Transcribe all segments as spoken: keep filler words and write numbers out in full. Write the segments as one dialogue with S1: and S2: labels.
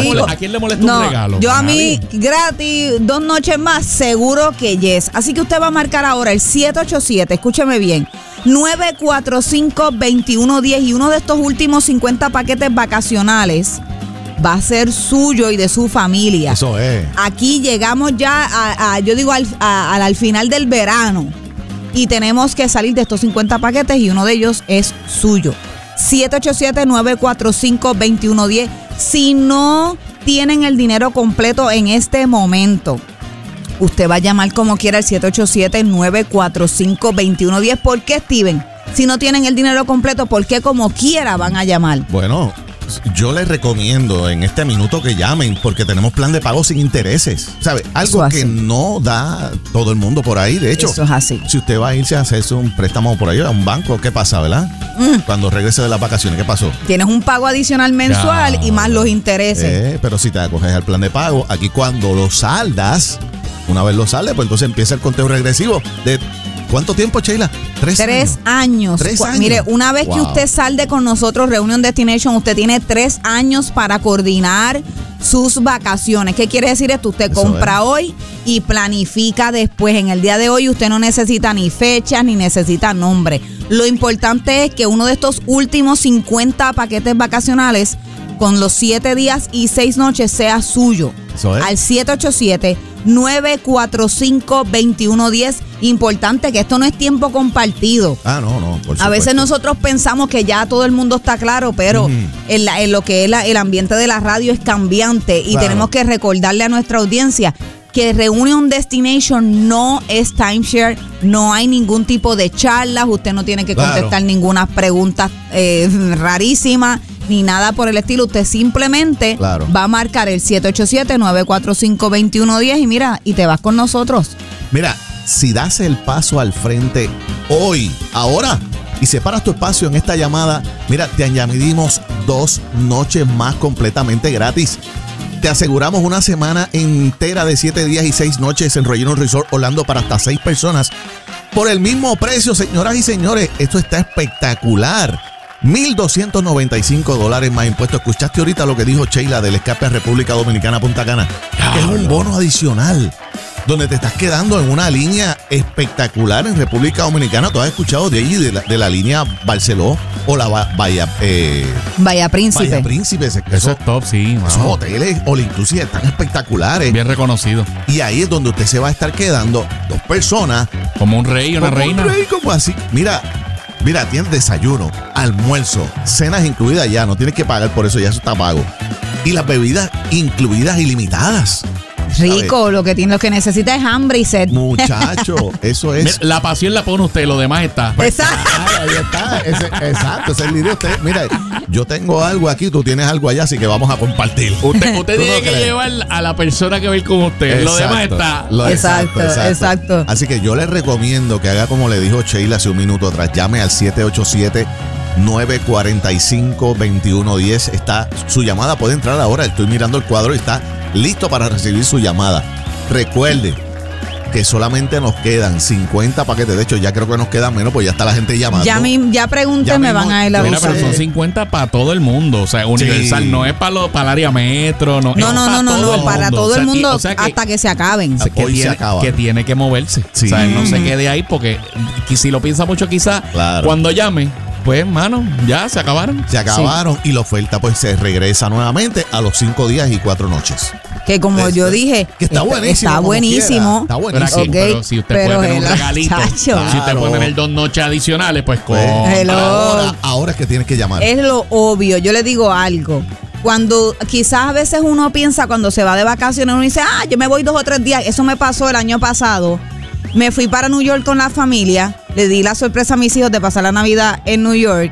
S1: molesta, ¿a quién le molesta
S2: no,
S1: un regalo?
S2: Yo a,
S1: ¿A
S2: mí,
S1: nadie?
S2: gratis, dos noches más, seguro que yes. Así que usted va a marcar ahora el siete ocho siete, escúcheme bien, nueve cuatro cinco, dos uno uno cero y uno de estos últimos cincuenta paquetes vacacionales va a ser suyo y de su familia.
S3: Eso es.
S2: Aquí llegamos ya, a, a, yo digo, al, a, al, al final del verano y tenemos que salir de estos cincuenta paquetes y uno de ellos es suyo. siete ocho siete, nueve cuatro cinco, dos uno uno cero. Si no tienen el dinero completo en este momento, usted va a llamar como quiera al siete ocho siete, nueve cuatro cinco, dos uno uno cero. ¿Por qué, Steven? Si no tienen el dinero completo, ¿por qué como quiera van a llamar?
S3: Bueno, yo les recomiendo en este minuto que llamen porque tenemos plan de pago sin intereses. ¿Sabe? Algo que no da todo el mundo por ahí. De hecho,
S2: eso es así.
S3: Si usted va a irse a hacerse un préstamo por ahí a un banco, ¿qué pasa, verdad? Mm. Cuando regrese de las vacaciones, ¿qué pasó?
S2: Tienes un pago adicional mensual no. y más los intereses.
S3: Eh, pero si te acoges al plan de pago, aquí cuando lo saldas, una vez lo saldes, pues entonces empieza el conteo regresivo de... ¿Cuánto tiempo, Sheila? Tres,
S2: tres años.
S3: años. Tres años.
S2: Mire, una vez wow. que usted salde con nosotros, Reunion Destination, usted tiene tres años para coordinar sus vacaciones. ¿Qué quiere decir esto? Usted Eso compra es. hoy y planifica después. En el día de hoy usted no necesita ni fechas ni necesita nombre. Lo importante es que uno de estos últimos cincuenta paquetes vacacionales con los siete días y seis noches sea suyo.
S3: Eso es.
S2: Al siete ocho siete, nueve cuatro cinco, dos uno uno cero. Importante que esto no es tiempo compartido.
S3: Ah, no, no, por supuesto.
S2: A veces nosotros pensamos que ya todo el mundo está claro, pero mm. en, la, en lo que es la, el ambiente de la radio es cambiante y claro. tenemos que recordarle a nuestra audiencia que Reunion Destination no es timeshare, no hay ningún tipo de charlas, usted no tiene que contestar claro. ninguna pregunta eh, rarísima ni nada por el estilo. Usted simplemente claro. va a marcar el siete ocho siete, nueve cuatro cinco, dos uno uno cero y mira, y te vas con nosotros.
S3: Mira, si das el paso al frente hoy, ahora, y separas tu espacio en esta llamada, mira, te añadimos dos noches más completamente gratis. Te aseguramos una semana entera de siete días y seis noches en Reunion Resort Orlando para hasta seis personas por el mismo precio, señoras y señores. Esto está espectacular. mil doscientos noventa y cinco dólares más impuestos. Escuchaste ahorita lo que dijo Sheila del escape a República Dominicana Punta Cana, que es un bono adicional donde te estás quedando en una línea espectacular en República Dominicana. ¿Tú has escuchado de allí, de la, de la línea Barceló o la Bahía eh,
S2: Bahía Príncipe?
S3: Bahía Príncipe. Eso,
S1: eso es top, sí.
S3: Esos wow. hoteles all inclusive están espectaculares.
S1: Bien reconocido.
S3: Y ahí es donde usted se va a estar quedando dos personas.
S1: Como un rey y una
S3: como
S1: reina.
S3: Un rey, como así. Mira, mira, tienes desayuno, almuerzo, cenas incluidas ya. No tienes que pagar por eso, ya eso está pago. Y las bebidas incluidas ilimitadas.
S2: Rico, ¿sabes? Lo que tiene, lo que necesita es hambre y sed.
S3: Muchacho, eso es.
S1: La pasión la pone usted, lo demás está.
S2: Exacto.
S3: Ah, ahí está. Ese, exacto, ese es el líder. Usted, mira, yo tengo algo aquí, tú tienes algo allá, así que vamos a compartir.
S1: Usted, usted tiene no que crees? llevar a la persona que va a ir con usted. Exacto, lo demás está.
S3: Lo,
S2: exacto, exacto, exacto.
S3: Así que yo le recomiendo que haga como le dijo Sheila hace un minuto atrás. Llame al siete ocho siete, nueve cuatro cinco, dos uno uno cero. Está su llamada, puede entrar ahora. Estoy mirando el cuadro y está listo para recibir su llamada. Recuerde que solamente nos quedan cincuenta paquetes. De hecho, ya creo que nos quedan menos, pues ya está la gente llamando.
S2: Ya, mi, ya pregunté, ya me mismo, van a ir a
S1: buscar. Pero son cincuenta para todo el mundo. O sea, universal, sí. no es para, lo, para el área metro. No,
S2: no, no, no, no, no para todo el mundo, o sea, que, hasta que se acaben.
S1: Que
S3: Hoy
S1: tiene,
S3: se acaba.
S1: Que tiene que moverse. Sí. O sea, no se quede ahí porque si lo piensa mucho quizás, claro. cuando llame, pues, hermano, ya se acabaron.
S3: Se acabaron sí. y la oferta pues se regresa nuevamente a los cinco días y cuatro noches.
S2: Que como Esto, yo dije,
S3: que está, está buenísimo.
S2: Está buenísimo.
S3: Está buenísimo.
S1: Okay, pero si usted pero puede tener un regalito, chacho.
S3: Claro.
S1: si usted puede tener dos noches adicionales, pues con.
S3: Ahora, ahora es que tienes que llamar.
S2: Es lo obvio. Yo le digo algo. Cuando quizás a veces uno piensa cuando se va de vacaciones, uno dice, ah, yo me voy dos o tres días. Eso me pasó el año pasado. Me fui para New York con la familia. Le di la sorpresa a mis hijos de pasar la Navidad en New York.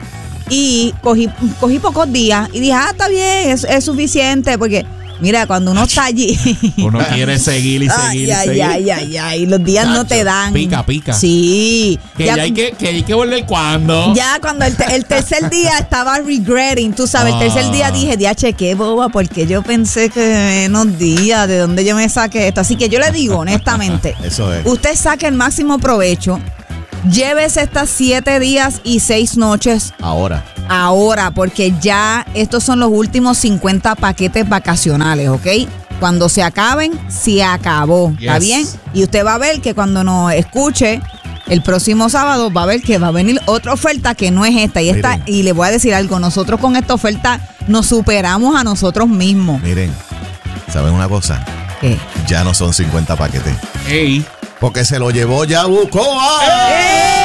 S2: Y cogí, cogí pocos días. Y dije, ah, está bien, es, es suficiente. Porque, mira, cuando uno está allí.
S1: Uno quiere seguir y seguir.
S2: Ay,
S1: y seguir.
S2: ay, ay, ay, ay. Los días Chacho, no te dan.
S1: Pica, pica.
S2: Sí.
S1: Que ya, ya hay que, que hay que volver cuando.
S2: Ya cuando el, te, el tercer día estaba regretting, tú sabes, ah. el tercer día dije, diache, qué boba, porque yo pensé que menos días, ¿de dónde yo me saqué esto? Así que yo le digo, honestamente,
S3: eso es.
S2: Usted saque el máximo provecho. Llévese estas siete días y seis noches.
S3: Ahora.
S2: ahora, porque ya estos son los últimos cincuenta paquetes vacacionales, ¿ok? Cuando se acaben, se acabó, ¿está
S1: Yes.
S2: bien? Y usted va a ver que cuando nos escuche el próximo sábado, va a ver que va a venir otra oferta que no es esta. Y esta,
S3: Miren.
S2: y le voy a decir algo, nosotros con esta oferta nos superamos a nosotros mismos.
S3: Miren, ¿saben una cosa?
S2: ¿Qué?
S3: Ya no son cincuenta paquetes.
S1: Ey.
S3: Porque se lo llevó Yabucoa.
S2: ¡Eh!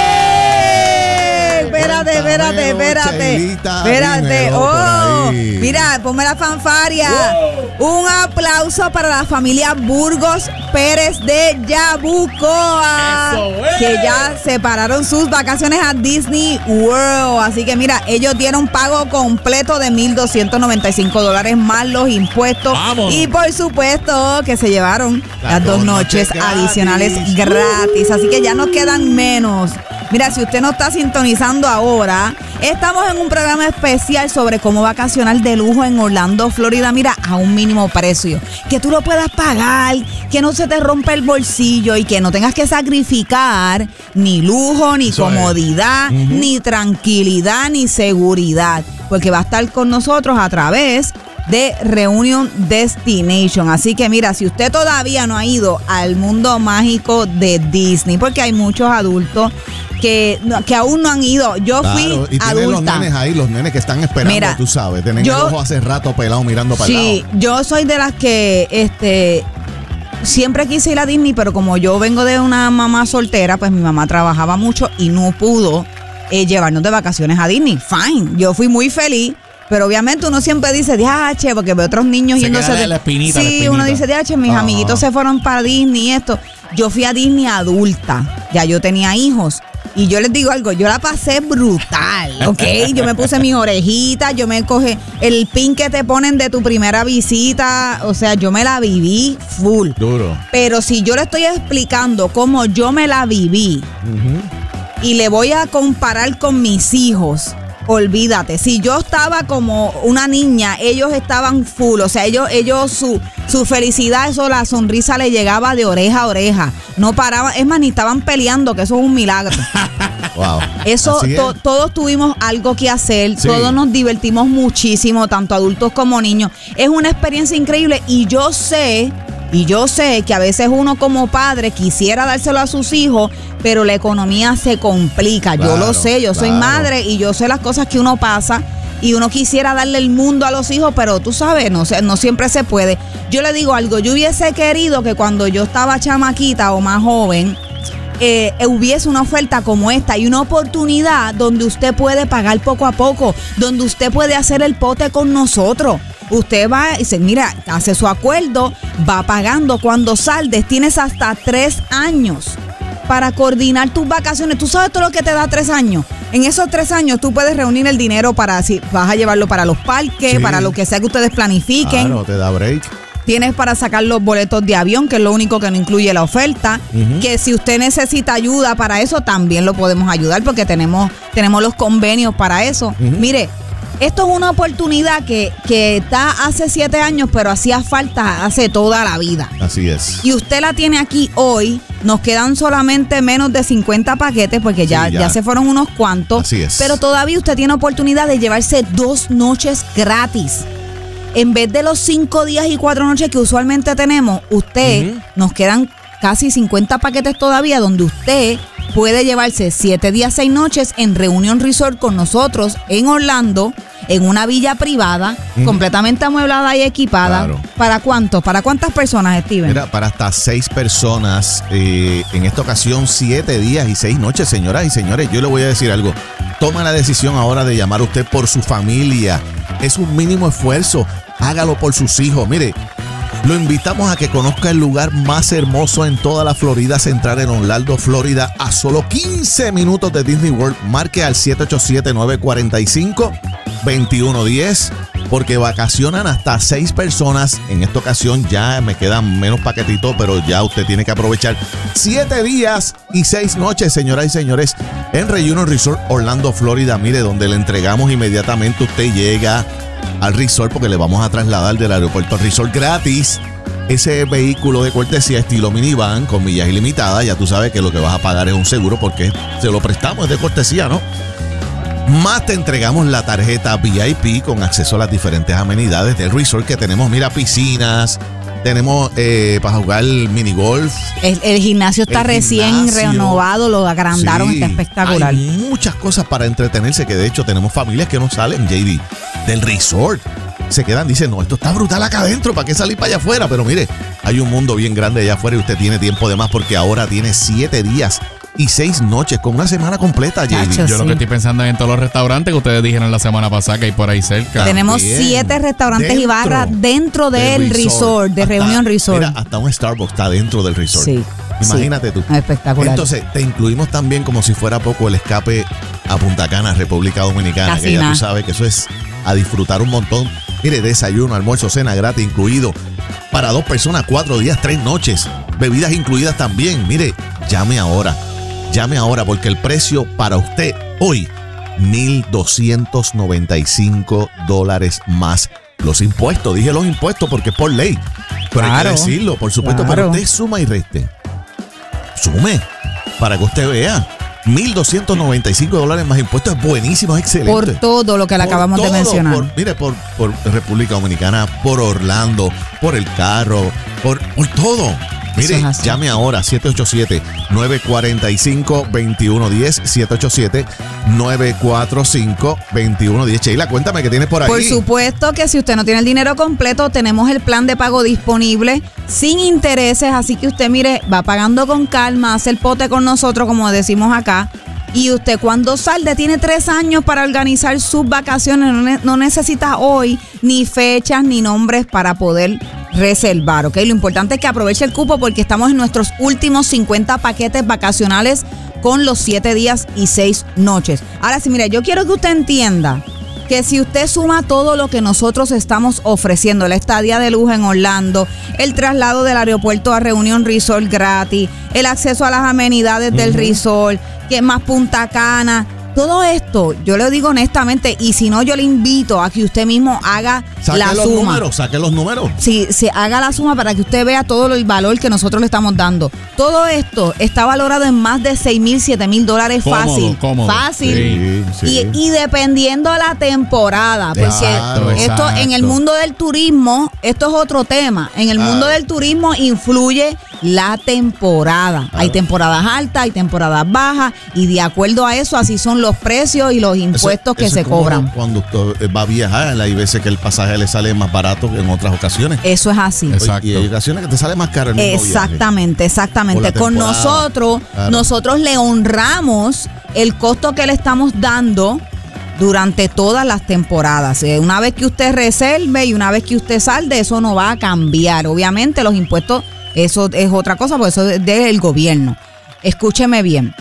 S2: Espérate, espérate,
S3: Cuéntamelo,
S2: espérate.
S3: Cheilita,
S2: Espérate.
S3: dímelo por
S2: Oh,
S3: ahí.
S2: mira, ponme la fanfaria. Un aplauso para la familia Burgos Pérez de Yabucoa.
S1: Eso es.
S2: Que ya separaron sus vacaciones a Disney World. Así que mira, ellos dieron pago completo de mil doscientos noventa y cinco dólares más los impuestos.
S1: Vámonos.
S2: Y por supuesto que se llevaron
S3: Las
S2: las dos
S3: dos
S2: noches
S3: noches
S2: adicionales
S3: gratis.
S2: gratis. Así que ya nos quedan menos. Mira, si usted no está sintonizando ahora, estamos en un programa especial sobre cómo vacacionar de lujo en Orlando, Florida. Mira, a un mínimo precio. Que tú lo puedas pagar, que no se te rompa el bolsillo y que no tengas que sacrificar ni lujo, ni
S3: Eso es.
S2: comodidad, ni tranquilidad, ni seguridad. Porque va a estar con nosotros a través de Reunion Destination. Así que mira, si usted todavía no ha ido al mundo mágico de Disney, porque hay muchos adultos que, no- que aún no han ido. Yo fui
S3: Claro, y tienen los
S2: adulta.
S3: nenes ahí, los nenes que están esperando,
S2: Mira,
S3: tú sabes. Tienen
S2: yo-
S3: el ojo hace rato pelado mirando para el
S2: Sí,
S3: lado.
S2: yo soy de las que este siempre quise ir a Disney, pero como yo vengo de una mamá soltera, pues mi mamá trabajaba mucho y no pudo eh, llevarnos de vacaciones a Disney. Fine, yo fui muy feliz. Pero obviamente uno siempre dice, diache, porque ve otros niños
S1: Se
S2: yéndose
S1: queda
S2: de...
S1: la espinita,
S2: sí,
S1: la espinita.
S2: uno dice, diache, mis
S3: Ajá.
S2: amiguitos se fueron para Disney y esto. Yo fui a Disney adulta, ya yo tenía hijos. Y yo les digo algo, yo la pasé brutal, ¿ok? Yo me puse mis orejitas, yo me coge el pin que te ponen de tu primera visita, o sea, yo me la viví full.
S3: Duro.
S2: Pero si yo le estoy explicando cómo yo me la viví y le voy a comparar con mis hijos, olvídate. Si yo estaba como una niña, ellos estaban full, o sea, ellos, ellos su, su felicidad, eso, la sonrisa le llegaba de oreja a oreja. No paraban, es más, ni estaban peleando, que eso es un milagro.
S3: Wow.
S2: Eso,
S3: Así es.
S2: to- todos tuvimos algo que hacer,
S3: Sí.
S2: todos nos divertimos muchísimo, tanto adultos como niños. Es una experiencia increíble y yo sé, y yo sé que a veces uno como padre quisiera dárselo a sus hijos, pero la economía se complica. yo
S3: Claro,
S2: lo sé, yo soy
S3: claro.
S2: madre y yo sé las cosas que uno pasa. Y uno quisiera darle el mundo a los hijos, pero tú sabes, no, se- no siempre se puede. Yo le digo algo, yo hubiese querido que cuando yo estaba chamaquita o más joven, eh, hubiese una oferta como esta y una oportunidad donde usted puede pagar poco a poco, donde usted puede hacer el pote con nosotros. Usted va y dice, mira, hace su acuerdo, va pagando. Cuando saldes, tienes hasta tres años para coordinar tus vacaciones. ¿Tú sabes todo lo que te da tres años? En esos tres años tú puedes reunir el dinero para, si vas a llevarlo para los parques,
S3: Sí.
S2: para lo que sea que ustedes planifiquen.
S3: Claro, te da break.
S2: Tienes para sacar los boletos de avión, que es lo único que no incluye la oferta.
S3: Ujú.
S2: Que si usted necesita ayuda para eso, también lo podemos ayudar porque tenemos, tenemos los convenios para eso.
S3: Ujú.
S2: Mire, esto es una oportunidad que, que está hace siete años, pero hacía falta hace toda la vida.
S3: Así es.
S2: Y usted la tiene aquí hoy. Nos quedan solamente menos de cincuenta paquetes porque ya,
S3: Sí,
S2: ya.
S3: ya.
S2: se fueron unos cuantos.
S3: Así es.
S2: Pero todavía usted tiene oportunidad de llevarse dos noches gratis. En vez de los cinco días y cuatro noches que usualmente tenemos, usted,
S3: Ujú.
S2: nos quedan casi cincuenta paquetes todavía donde usted puede llevarse siete días, seis noches en Reunion Resort con nosotros en Orlando, en una villa privada,
S3: Ujú.
S2: completamente amueblada y equipada.
S3: Claro.
S2: ¿Para cuántos? ¿Para cuántas personas, Steven?
S3: Mira, para hasta seis personas, eh, en esta ocasión siete días y seis noches, señoras y señores, yo le voy a decir algo. Toma la decisión ahora de llamar a usted por su familia. Es un mínimo esfuerzo. Hágalo por sus hijos. Mire, lo invitamos a que conozca el lugar más hermoso en toda la Florida Central, en Orlando, Florida, a solo quince minutos de Disney World. Marque al siete ocho siete, nueve cuatro cinco, dos uno uno cero porque vacacionan hasta seis personas. En esta ocasión ya me quedan menos paquetitos, pero ya usted tiene que aprovechar siete días y seis noches, señoras y señores, en Reunion Resort, Orlando, Florida. Mire, donde le entregamos inmediatamente. Usted llega al resort porque le vamos a trasladar del aeropuerto al resort gratis ese vehículo de cortesía estilo minivan con millas ilimitadas. Ya tú sabes que lo que vas a pagar es un seguro porque se lo prestamos, es de cortesía, ¿no? Más te entregamos la tarjeta V I P con acceso a las diferentes amenidades del resort que tenemos. Mira, piscinas, tenemos eh, para jugar mini golf.
S2: El, el gimnasio está el recién gimnasio. renovado, lo agrandaron, sí, está espectacular.
S3: Hay muchas cosas para entretenerse que de hecho tenemos familias que no salen, J D, del resort. Se quedan, dicen, no, esto está brutal acá adentro, ¿para qué salir para allá afuera? Pero mire, hay un mundo bien grande allá afuera y usted tiene tiempo de más porque ahora tiene siete días y seis noches con una semana completa, J D.
S1: Chacho, Yo sí. lo que estoy pensando es en todos los restaurantes que ustedes dijeron la semana pasada que hay por ahí cerca.
S2: Tenemos bien. siete restaurantes dentro, y barras dentro del, del resort, resort, de hasta, Reunion Resort.
S3: Mira, hasta un Starbucks está dentro del resort.
S2: Sí.
S3: Imagínate
S2: sí.
S3: tú.
S2: Espectacular.
S3: Entonces, te incluimos también como si fuera poco el escape a Punta Cana, República Dominicana, Casi que ya nada. Tú sabes que eso es a disfrutar un montón. Mire, desayuno, almuerzo, cena gratis incluido. Para dos personas, cuatro días, tres noches. Bebidas incluidas también. Mire, llame ahora. Llame ahora porque el precio para usted hoy, mil doscientos noventa y cinco dólares más los impuestos. Dije los impuestos porque es por ley. Pero claro, hay que decirlo, por supuesto. Claro. Pero usted suma y reste. Sume para que usted vea. mil doscientos noventa y cinco dólares más impuestos es buenísimo, es excelente.
S2: Por todo lo que le acabamos todo, de mencionar.
S3: Por, mire, por, por República Dominicana, por Orlando, por el carro, por, por todo. Mire, llame ahora, siete ocho siete, nueve cuatro cinco, dos uno uno cero, siete ocho siete, nueve cuatro cinco, dos uno uno cero. Sheila, cuéntame qué tienes por ahí.
S2: Por supuesto que si usted no tiene el dinero completo, tenemos el plan de pago disponible sin intereses, así que usted, mire, va pagando con calma, hace el pote con nosotros, como decimos acá. Y usted cuando salde tiene tres años para organizar sus vacaciones. No, ne- no necesita hoy ni fechas ni nombres para poder reservar, ¿ok? Lo importante es que aproveche el cupo porque estamos en nuestros últimos cincuenta paquetes vacacionales con los siete días y seis noches. Ahora sí, mire, yo quiero que usted entienda que si usted suma todo lo que nosotros estamos ofreciendo, la estadía de lujo en Orlando, el traslado del aeropuerto a Reunion Resort gratis, el acceso a las amenidades uh-huh. del resort, que más Punta Cana, todo esto, yo le digo honestamente, y si no, yo le invito a que usted mismo haga
S3: saque
S2: la
S3: los
S2: suma.
S3: Números, saque los números.
S2: Sí, se haga la suma para que usted vea todo el valor que nosotros le estamos dando. Todo esto está valorado en más de seis mil, siete mil dólares fácil.
S1: Cómodo.
S2: Fácil.
S3: Sí, sí.
S2: Y, y dependiendo de la temporada, porque
S3: Exacto,
S2: esto
S1: exacto.
S2: en el mundo del turismo, esto es otro tema. En el
S3: Claro.
S2: mundo del turismo influye la temporada.
S3: Claro.
S2: Hay temporadas altas, hay temporadas bajas, y de acuerdo a eso, así son los precios y los impuestos
S3: eso,
S2: que
S3: eso
S2: se
S3: es como
S2: cobran.
S3: Cuando usted va a viajar, hay veces que el pasaje le sale más barato que en otras ocasiones.
S2: Eso es así.
S1: Exacto.
S3: Y hay ocasiones que te sale más caro el mismo
S2: Exactamente,
S3: viaje.
S2: exactamente. Con nosotros,
S3: Claro.
S2: nosotros le honramos el costo que le estamos dando durante todas las temporadas. Eh, Una vez que usted reserve y una vez que usted salde, eso no va a cambiar. Obviamente los impuestos, eso es otra cosa, porque eso es del gobierno. Escúcheme bien.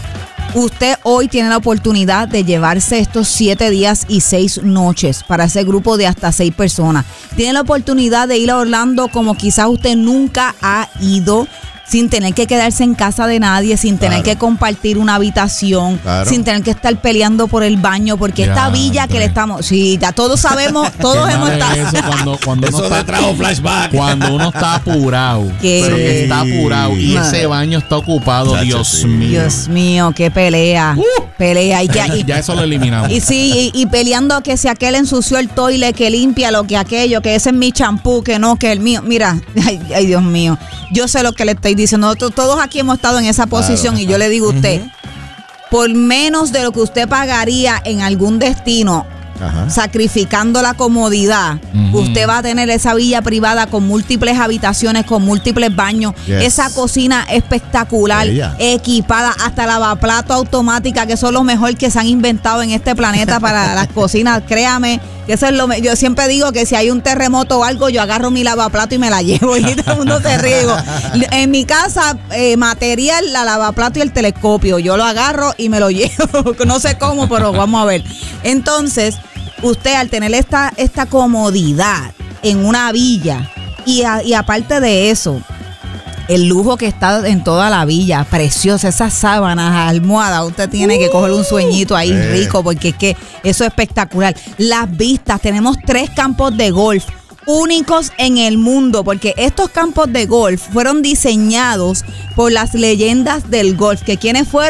S2: Usted hoy tiene la oportunidad de llevarse estos siete días y seis noches para ese grupo de hasta seis personas. Tiene la oportunidad de ir a Orlando como quizás usted nunca ha ido, sin tener que quedarse en casa de nadie, sin tener
S3: Claro.
S2: que compartir una habitación,
S3: Claro.
S2: sin tener que estar peleando por el baño, porque
S1: Ya,
S2: esta villa que
S1: Andrés.
S2: le estamos... Sí, ya todos sabemos, todos
S1: Qué
S2: hemos
S1: mal
S2: estado...
S1: es eso cuando, cuando uno
S3: Eso
S1: está,
S3: le trajo flashback.
S1: cuando uno está apurado.
S2: ¿Qué?
S1: Pero que está apurado y
S2: No.
S1: ese baño está ocupado.
S3: Chacho,
S1: Dios
S3: sí.
S1: mío.
S2: Dios mío, qué pelea. Pelea. Y que, y-
S1: Ya eso lo eliminamos.
S2: Y sí, y, y peleando que si aquel ensució el toile, que limpia lo que aquello, que ese es mi champú, que no, que el mío. Mira, ay, ay, Dios mío. Yo sé lo que le estoy diciendo. Nosotros, todos aquí hemos estado en esa posición,
S3: Claro.
S2: y yo le digo a usted, por menos de lo que usted pagaría en algún destino,
S3: Ajá.
S2: sacrificando la comodidad,
S1: Ujú.
S2: usted va a tener esa villa privada con múltiples habitaciones, con múltiples baños,
S3: Yes.
S2: esa cocina espectacular,
S3: Bella.
S2: equipada, hasta lavaplato automática, que son los mejores que se han inventado en este planeta para las cocinas. Créame que eso es lo me- yo siempre digo que si hay un terremoto o algo, yo agarro mi lavaplato y me la llevo, y todo el mundo se ríe. Digo, en mi casa, eh, material, la lavaplato y el telescopio, yo lo agarro y me lo llevo. No sé cómo, pero vamos a ver. Entonces, usted al tener esta, esta comodidad en una villa, y, a- y aparte de eso, el lujo que está en toda la villa, preciosa, esas sábanas, almohadas, usted tiene que coger un sueñito ahí
S3: Eh.
S2: rico, porque es que eso es espectacular. Las vistas, tenemos tres campos de golf únicos en el mundo, porque estos campos de golf fueron diseñados por las leyendas del golf, que ¿quiénes fueron?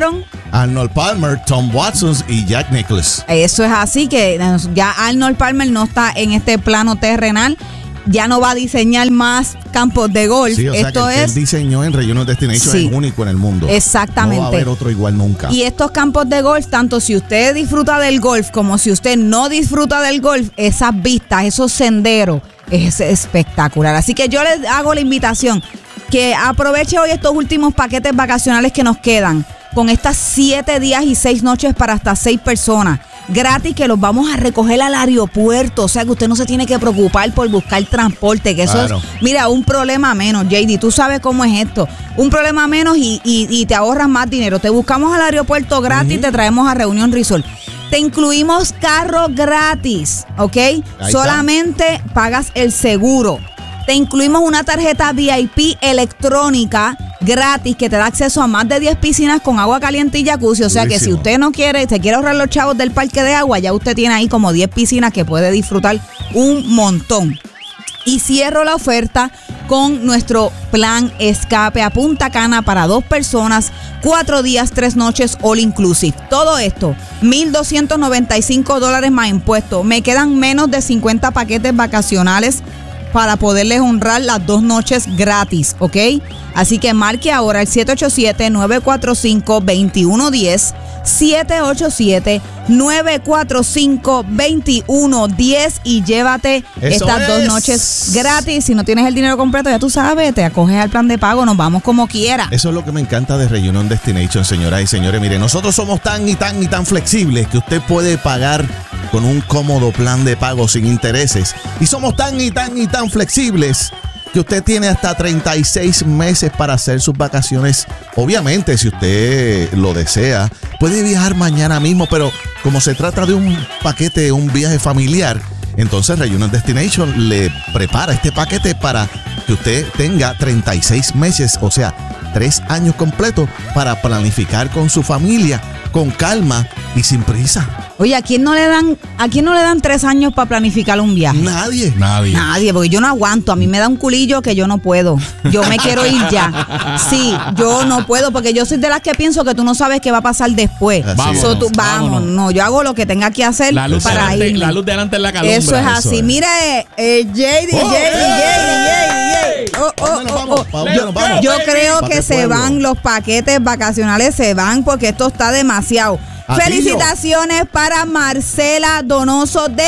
S3: Arnold Palmer, Tom Watson y Jack Nicklaus.
S2: Eso es así, que ya Arnold Palmer no está en este plano terrenal. Ya no va a diseñar más campos de golf.
S3: Sí, o sea
S2: Esto
S3: que el que
S2: es.
S3: él diseñó en Reunion Destination
S2: Sí.
S3: es único en el mundo.
S2: Exactamente.
S3: No va a haber otro igual nunca.
S2: Y estos campos de golf, tanto si usted disfruta del golf como si usted no disfruta del golf, esas vistas, esos senderos, es espectacular. Así que yo les hago la invitación que aproveche hoy estos últimos paquetes vacacionales que nos quedan, con estas siete días y seis noches para hasta seis personas. Gratis, que los vamos a recoger al aeropuerto. O sea que usted no se tiene que preocupar por buscar transporte, que eso
S3: Claro.
S2: es, mira, un problema menos, J D. Tú sabes cómo es esto. Un problema menos y, y, y te ahorras más dinero. Te buscamos al aeropuerto gratis, uh-huh. Te traemos a Reunion Resort. Te incluimos carro gratis, ¿ok?
S3: Ahí
S2: Solamente
S3: está.
S2: pagas el seguro. Te incluimos una tarjeta V I P electrónica gratis que te da acceso a más de diez piscinas con agua caliente y jacuzzi. O sea que si usted no quiere, se quiere ahorrar los chavos del parque de agua, ya usted tiene ahí como diez piscinas que puede disfrutar un montón. Y cierro la oferta con nuestro plan escape a Punta Cana para dos personas, cuatro días, tres noches, all inclusive. Todo esto, mil doscientos noventa y cinco dólares más impuestos. Me quedan menos de cincuenta paquetes vacacionales para poderles honrar las dos noches gratis, ¿ok? Así que marque ahora el siete ocho siete, nueve cuatro cinco, dos uno uno cero, siete ocho siete, nueve cuatro cinco, dos uno uno cero y llévate
S3: Eso
S2: estas
S3: es.
S2: dos noches gratis. Si no tienes el dinero completo, ya tú sabes, te acoges al plan de pago, nos vamos como quiera.
S3: Eso es lo que me encanta de Reunion Destination, señoras y señores. Mire, nosotros somos tan y tan y tan flexibles que usted puede pagar con un cómodo plan de pago sin intereses. Y somos tan y tan y tan flexibles que usted tiene hasta treinta y seis meses para hacer sus vacaciones. Obviamente, si usted lo desea, puede viajar mañana mismo, pero como se trata de un paquete, un viaje familiar, entonces Reunion Destination le prepara este paquete para que usted tenga treinta y seis meses, o sea, tres años completos para planificar con su familia, con calma y sin prisa.
S2: Oye, ¿a quién no le dan, a quién no le dan tres años para planificar un viaje?
S3: Nadie.
S1: Nadie.
S2: Nadie, porque yo no aguanto. A mí me da un culillo que yo no puedo. Yo me quiero ir ya. Sí, yo no puedo, porque yo soy de las que pienso que tú no sabes qué va a pasar después.
S3: Así
S2: So,
S3: es.
S2: tú- vamos,
S1: vámonos.
S2: no, yo hago lo que tenga que hacer
S1: La luz,
S2: para
S1: delante,
S2: irme.
S1: la luz delante en la calumbra.
S2: Eso es así.
S3: es.
S2: Mira, eh, eh, J D,
S3: Oh,
S2: J D,
S3: eh,
S2: J D, J D. Oh,
S3: ¿Pa' dónde nos
S2: oh,
S3: vamos?
S2: oh,
S3: ¿Pa'
S2: oh.
S3: dónde nos vamos?
S2: Yo creo
S3: ¿Pa'
S2: que
S3: qué
S2: se
S3: pueblo?
S2: van los paquetes vacacionales, se van porque esto está demasiado.
S3: Atillo.
S2: Felicitaciones para Marcela Donoso de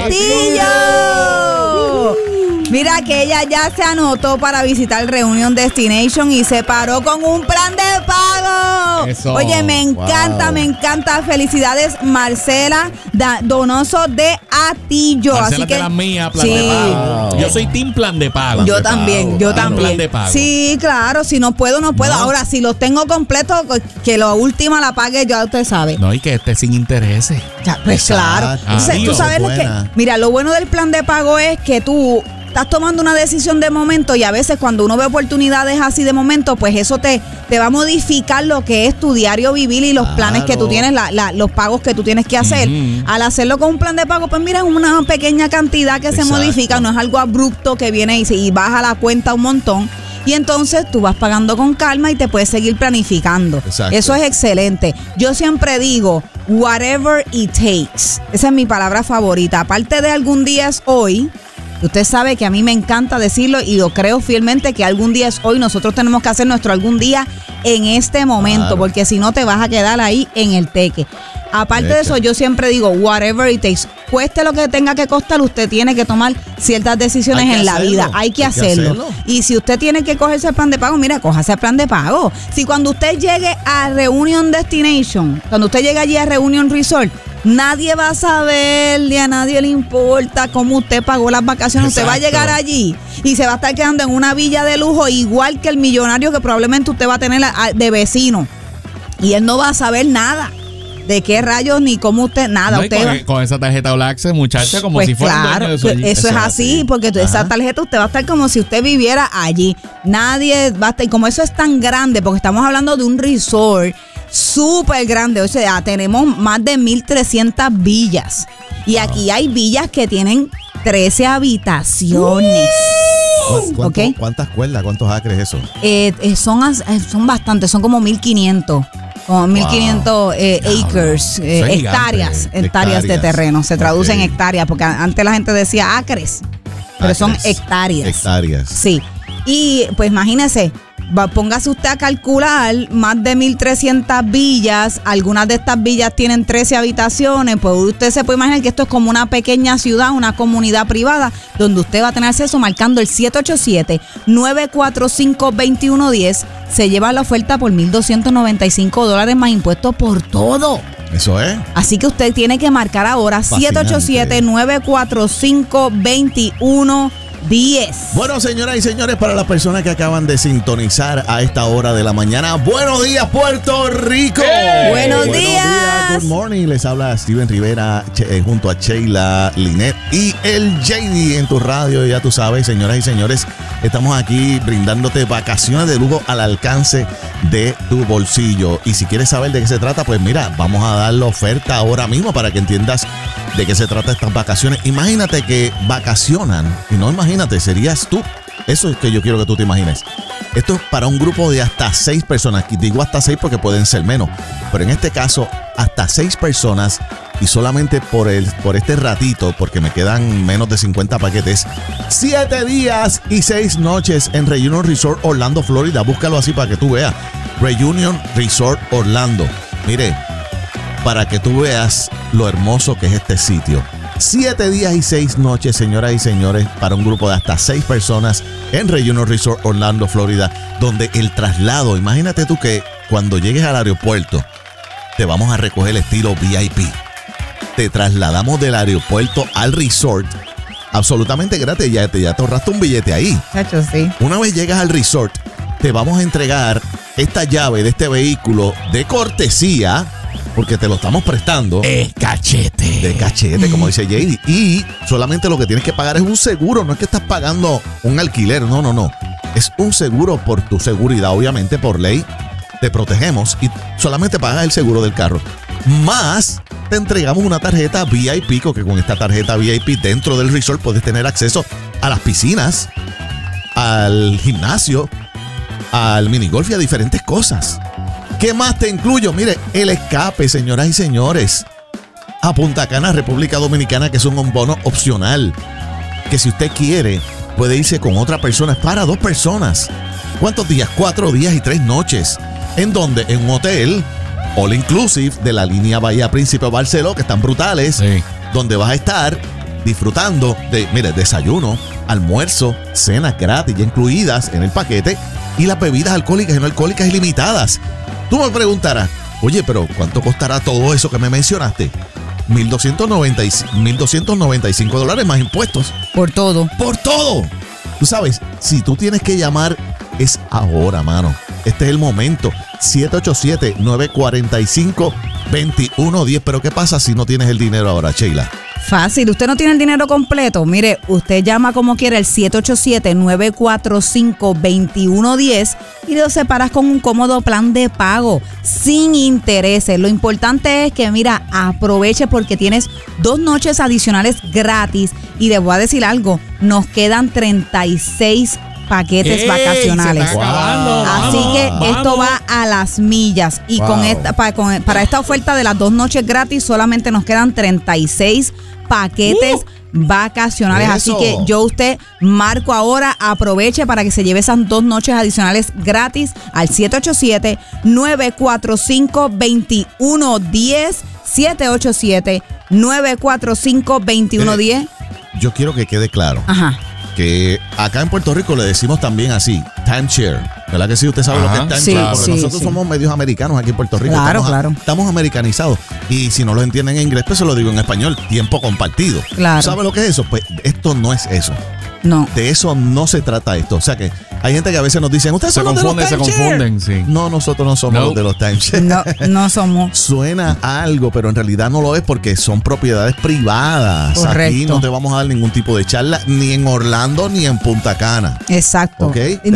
S2: Atillo. Mira que ella ya se anotó para visitar Reunion Destination y se paró con un plan de pago.
S1: Eso.
S2: Oye, me encanta,
S3: Wow.
S2: me encanta. Felicidades, Marcela Da- Donoso de Atillo.
S1: Marcela
S2: Así
S1: es
S2: que
S1: de la mía, plan
S2: sí.
S1: de pago.
S3: Wow.
S1: Yo soy team plan de pago.
S2: Yo
S3: de
S2: también,
S3: pago.
S2: yo
S3: Ah,
S2: también.
S1: plan de pago.
S2: Sí, claro, si no puedo, no puedo.
S1: No.
S2: Ahora, si los tengo completos, que la última la pague, ya usted sabe.
S1: No, y que esté sin intereses.
S2: Ya, pues
S3: Exacto.
S2: claro. Entonces,
S1: Adiós.
S2: tú sabes lo que.
S3: Buena.
S2: Mira, lo bueno del plan de pago es que tú estás tomando una decisión de momento y a veces cuando uno ve oportunidades así de momento, pues eso te, te va a modificar lo que es tu diario vivir y los
S3: Claro.
S2: planes que tú tienes, la- la- los pagos que tú tienes que hacer.
S1: Ujú.
S2: Al hacerlo con un plan de pago, pues mira, es una pequeña cantidad que se
S3: Exacto.
S2: modifica, no es algo abrupto que viene y, se- y baja la cuenta un montón. Y entonces tú vas pagando con calma y te puedes seguir planificando.
S3: Exacto.
S2: Eso es excelente. Yo siempre digo, whatever it takes. Esa es mi palabra favorita. Aparte de algún día es hoy, usted sabe que a mí me encanta decirlo y lo creo fielmente que algún día es hoy. Nosotros tenemos que hacer nuestro algún día en este momento,
S3: Claro.
S2: porque si no te vas a quedar ahí en el teque. Aparte de
S3: Echa.
S2: eso, yo siempre digo, whatever it takes. Cueste lo que tenga que costar, usted tiene que tomar ciertas decisiones
S3: Hay que
S2: en la
S3: hacerlo.
S2: vida. Hay que
S3: Hay que
S2: hacerlo.
S3: hacerlo.
S2: Y si usted tiene que cogerse el plan de pago, mira, cójase el plan de pago. Si cuando usted llegue a Reunion Destination, cuando usted llegue allí a Reunion Resort, nadie va a saber, ni a nadie le importa cómo usted pagó las vacaciones. Usted va a
S3: Exacto.
S2: llegar allí y se va a estar quedando en una villa de lujo, igual que el millonario que probablemente usted va a tener a- de vecino. Y él no va a saber nada de qué rayos ni cómo usted, nada.
S1: No, y
S2: usted
S1: con,
S2: va-
S1: con esa tarjeta All Access, muchacha, como
S2: pues
S1: si fuera un
S2: claro,
S1: dueño de eso allí.
S2: eso,
S3: Eso
S2: es
S3: es
S2: así,
S3: así.
S2: porque tú-
S3: Ajá.
S2: esa tarjeta usted va a estar como si usted viviera allí. Nadie va a estar, y como eso es tan grande, porque estamos hablando de un resort súper grande, o sea, tenemos más de mil trescientas villas. Y aquí hay villas que tienen trece habitaciones.
S3: ¿Cu- cuánto-
S2: Ok.
S3: ¿Cuántas cuerdas? ¿Cuántos acres eso?
S2: Eh, eh, son, as- eh, son bastantes, son como mil quinientos. Como mil quinientos eh, acres, eh, hectáreas, hectáreas de terreno. Se traduce okay. en hectáreas, porque antes la gente decía acres, pero acres. son hectáreas.
S3: Hectáreas.
S2: Sí. Y pues imagínese, póngase usted a calcular más de mil trescientas villas. Algunas de estas villas tienen trece habitaciones. Pues usted se puede imaginar que esto es como una pequeña ciudad, una comunidad privada, donde usted va a tener acceso marcando el siete ocho siete, nueve cuatro cinco, dos uno uno cero. Se lleva la oferta por mil doscientos noventa y cinco dólares más impuestos por todo.
S3: Eso es.
S2: Así que usted tiene que marcar ahora siete ocho siete, nueve cuatro cinco, dos uno diez.
S3: Bueno, señoras y señores, para las personas que acaban de sintonizar a esta hora de la mañana, buenos días, Puerto Rico.
S2: Hey, buenos,
S3: buenos
S2: días.
S3: días. Good morning. Les habla Steven Rivera eh, junto a Sheila, Linet y el J D en tu radio. Ya tú sabes, señoras y señores, estamos aquí brindándote vacaciones de lujo al alcance de tu bolsillo. Y si quieres saber de qué se trata, pues mira, vamos a dar la oferta ahora mismo para que entiendas de qué se trata estas vacaciones. Imagínate que vacacionan, y no imagínate, serías tú. Eso es que yo quiero que tú te imagines. Esto es para un grupo de hasta seis personas. Digo hasta seis porque pueden ser menos, pero en este caso hasta seis personas, y solamente por el por este ratito, porque me quedan menos de cincuenta paquetes, siete días y seis noches en Reunion Resort Orlando, Florida. Búscalo así para que tú veas. Reunion Resort Orlando. Mire, para que tú veas lo hermoso que es este sitio. Siete días y seis noches, señoras y señores, para un grupo de hasta seis personas en Reunion Resort Orlando, Florida, donde el traslado, imagínate tú que cuando llegues al aeropuerto, te vamos a recoger estilo V I P. Te trasladamos del aeropuerto al resort absolutamente gratis. Ya te, ya te ahorraste un billete ahí.
S2: Hecho, sí.
S3: Una vez llegas al resort, te vamos a entregar esta llave de este vehículo de cortesía, porque te lo estamos prestando.
S1: De cachete.
S3: De cachete, como dice J D. Y solamente lo que tienes que pagar es un seguro. No es que estás pagando un alquiler. No, no, no. Es un seguro por tu seguridad. Obviamente, por ley, te protegemos y solamente pagas el seguro del carro. Más, te entregamos una tarjeta V I P, que con esta tarjeta V I P dentro del resort puedes tener acceso a las piscinas, al gimnasio, al minigolf y a diferentes cosas. ¿Qué más te incluyo? Mire, el escape, señoras y señores, a Punta Cana, República Dominicana, que es un bono opcional, que si usted quiere puede irse con otra persona. Es para dos personas. ¿Cuántos días? Cuatro días y tres noches. ¿En dónde? En un hotel all inclusive de la línea Bahía Príncipe Barceló, que están brutales, sí, donde vas a estar disfrutando de, mire, desayuno, almuerzo, cenas gratis ya incluidas en el paquete, y las bebidas alcohólicas y no alcohólicas ilimitadas. Tú me preguntarás, oye, pero ¿cuánto costará todo eso que me mencionaste? mil doscientos noventa y cinco dólares más impuestos.
S2: Por todo.
S3: Por todo. Tú sabes, si tú tienes que llamar, es ahora, mano. Este es el momento. siete ocho siete, nueve cuatro cinco, dos uno uno cero. Pero ¿qué pasa si no tienes el dinero ahora, Sheila?
S2: Fácil, usted no tiene el dinero completo. Mire, usted llama como quiera el siete ocho siete, nueve cuatro cinco, dos uno uno cero y lo separas con un cómodo plan de pago sin intereses. Lo importante es que, mira, aproveche porque tienes dos noches adicionales gratis. Y les voy a decir algo, nos quedan treinta y seis paquetes ¡Ey! Vacacionales.
S1: Wow.
S2: Así que vamos, esto va a las millas. Y wow, con esta, para, con, para esta oferta de las dos noches gratis solamente nos quedan treinta y seis paquetes uh, vacacionales. Eso. Así que yo usted marco ahora, aproveche para que se lleve esas dos noches adicionales gratis al siete ocho siete, nueve cuatro cinco, dos uno uno cero, siete ocho siete, nueve cuatro cinco, dos uno uno cero.
S3: Eh, yo quiero que quede claro.
S2: Ajá.
S3: Que acá en Puerto Rico le decimos también así, timeshare. ¿Verdad que sí? Usted sabe, ajá, lo que es timeshare. Sí, porque sí, nosotros sí. somos medios americanos aquí en Puerto Rico.
S2: Claro,
S3: estamos,
S2: claro.
S3: Estamos americanizados. Y si no lo entienden en inglés, pues se lo digo en español. Tiempo compartido.
S2: Claro.
S3: ¿Sabe lo que es eso? Pues esto no es eso.
S2: No.
S3: De eso no se trata esto. O sea que hay gente que a veces nos dicen, ustedes son los de los timeshare. Se confunden, sí. No, nosotros no somos no. los de los timeshare.
S2: No, no somos.
S3: Suena algo, pero en realidad no lo es porque son propiedades privadas.
S2: Correcto.
S3: Aquí no te vamos a dar ningún tipo de charla, ni en Orlando, ni en Punta Cana.
S2: Exacto.
S3: ¿Ok?
S2: Y,
S3: Tenemos...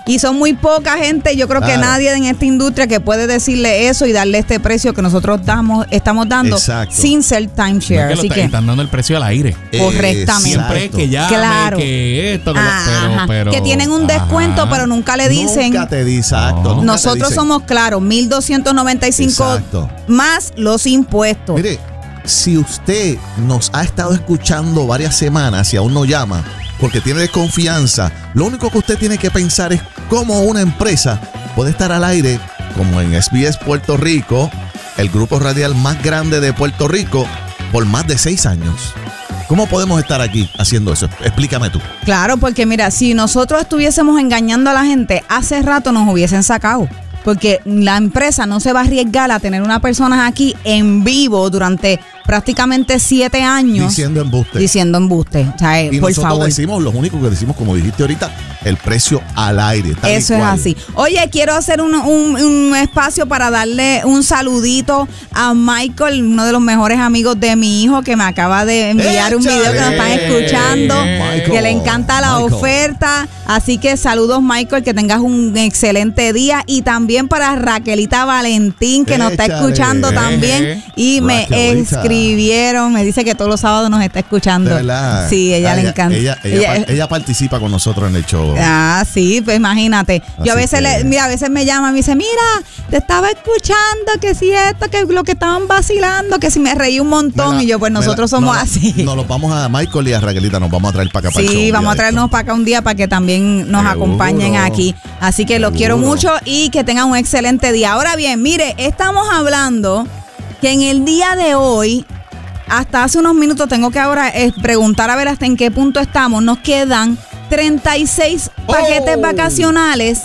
S2: Y son muy poca gente, yo creo claro. que nadie en esta industria que puede decirle eso y darle este precio que nosotros damos, estamos dando Exacto. sin ser timeshare.
S1: No es que
S2: Así
S1: lo
S2: que
S1: están dando el precio al aire.
S2: Correctamente.
S1: Siempre que llame, claro. que esto, que lo, pero, pero,
S2: que tienen un descuento, ajá. pero nunca le dicen.
S3: Nunca te dice, exacto.
S2: No. Nosotros dicen. somos claros, mil doscientos noventa y cinco exacto. más los impuestos.
S3: Mire, si usted nos ha estado escuchando varias semanas y aún no llama porque tiene desconfianza, lo único que usted tiene que pensar es cómo una empresa puede estar al aire, como en S B S Puerto Rico, el grupo radial más grande de Puerto Rico, por más de seis años. ¿Cómo podemos estar aquí haciendo eso? Explícame tú.
S2: Claro, porque mira, si nosotros estuviésemos engañando a la gente, hace rato nos hubiesen sacado. Porque la empresa no se va a arriesgar a tener una persona aquí en vivo durante prácticamente siete años.
S3: Diciendo embuste.
S2: Diciendo embuste. O sea,
S3: y
S2: por
S3: nosotros
S2: favor.
S3: decimos, los únicos que decimos, como dijiste ahorita, el precio al aire.
S2: Eso es así. Oye, quiero hacer un, un, un espacio para darle un saludito a Michael, uno de los mejores amigos de mi hijo, que me acaba de enviar ¡Échale! un video que nos están escuchando, Michael, que le encanta la Michael. oferta. Así que saludos, Michael, que tengas un excelente día. Y también para Raquelita Valentín, que nos está escuchando también. Y me
S3: Raquelita.
S2: escribieron, me dice que todos los sábados nos está escuchando.
S3: ¿De verdad?
S2: Sí, ella,
S3: ella
S2: le encanta.
S3: Ella, ella, ella, ella participa con nosotros en el show.
S2: Ah, sí, pues imagínate. Así Yo a veces, que... le, mira, a veces me llama y me dice, mira, te estaba escuchando, que si esto, que lo que estaban vacilando, que si me reí un montón. La, y yo, pues nosotros la, somos
S3: no,
S2: así.
S3: Nos los vamos a Michael y a Raquelita, nos vamos a traer para acá.
S2: Sí,
S3: para el show,
S2: vamos a traernos para acá un día para que también nos Seguro. acompañen aquí. Así que los quiero mucho y que tengan un excelente día. Ahora bien, mire, estamos hablando que en el día de hoy, hasta hace unos minutos, tengo que ahora eh, preguntar a ver hasta en qué punto estamos. Nos quedan treinta y seis paquetes oh. vacacionales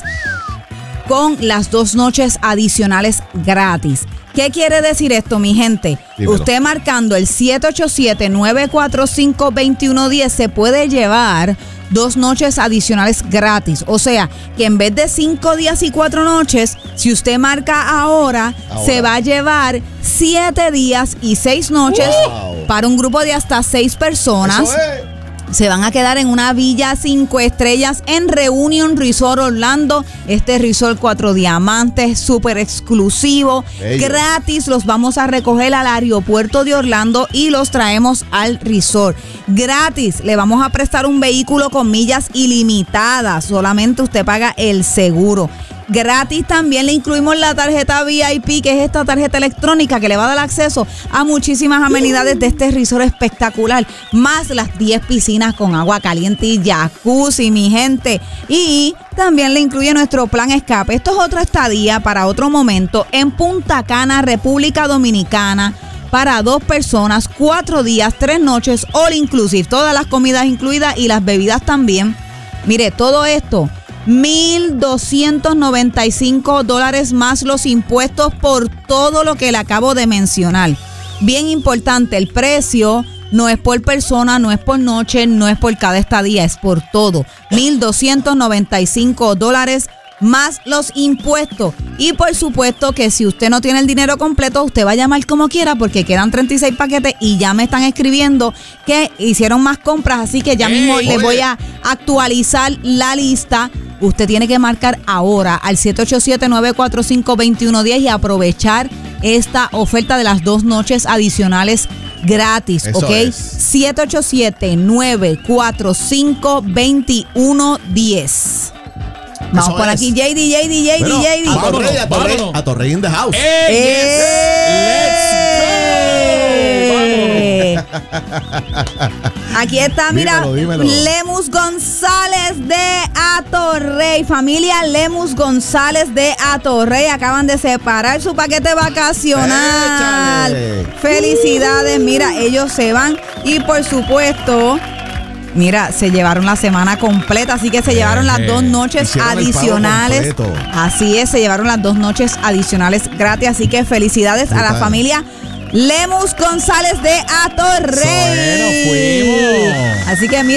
S2: con las dos noches adicionales gratis. ¿Qué quiere decir esto, mi gente? Dímelo. Usted marcando el siete ocho siete, nueve cuatro cinco, dos uno uno cero se puede llevar dos noches adicionales gratis. O sea, que en vez de cinco días y cuatro noches, si usted marca ahora, ahora. se va a llevar siete días y seis noches wow. para un grupo de hasta seis personas. Eso es. Se van a quedar en una villa cinco estrellas en Reunion Resort Orlando. Este resort cuatro diamantes, súper exclusivo, Bello. gratis. Los vamos a recoger al aeropuerto de Orlando y los traemos al resort. Gratis, le vamos a prestar un vehículo con millas ilimitadas. Solamente usted paga el seguro. Gratis también le incluimos la tarjeta V I P, que es esta tarjeta electrónica que le va a dar acceso a muchísimas amenidades de este resort espectacular, más las diez piscinas con agua caliente y jacuzzi, mi gente. Y también le incluye nuestro plan escape. Esto es otra estadía para otro momento en Punta Cana, República Dominicana, para dos personas, cuatro días, tres noches, all inclusive, todas las comidas incluidas y las bebidas también. Mire, todo esto mil doscientos noventa y cinco dólares más los impuestos por todo lo que le acabo de mencionar. Bien importante, el precio no es por persona, no es por noche, no es por cada estadía, es por todo. mil doscientos noventa y cinco dólares más los impuestos. Y por supuesto que si usted no tiene el dinero completo, usted va a llamar como quiera porque quedan treinta y seis paquetes y ya me están escribiendo que hicieron más compras, así que ya mismo les voy a actualizar la lista. Usted tiene que marcar ahora al siete ocho siete, nueve cuatro cinco, dos uno uno cero y aprovechar esta oferta de las dos noches adicionales gratis, Eso ¿ok? Es. siete ocho siete, nueve cuatro cinco, dos uno uno cero. Vamos Eso por es. aquí, J D, J D, J D,
S3: bueno,
S2: J D.
S3: A Torrey, a Torrey, a Torrey in the house.
S1: Hey,
S2: ¡Eh!
S1: Let's go.
S2: Aquí está, mira,
S3: dímelo, dímelo.
S2: Lemus González de Atorrey. Familia Lemus González de Atorrey acaban de separar su paquete vacacional.
S3: Échale.
S2: Felicidades, mira, ellos se van y por supuesto, mira, se llevaron la semana completa, así que se llevaron las dos noches
S3: Hicieron
S2: adicionales. Así es, se llevaron las dos noches adicionales gratis, así que felicidades a la familia Lemus González de Atorrey.
S1: Bueno, fuimos.
S2: Así que mire,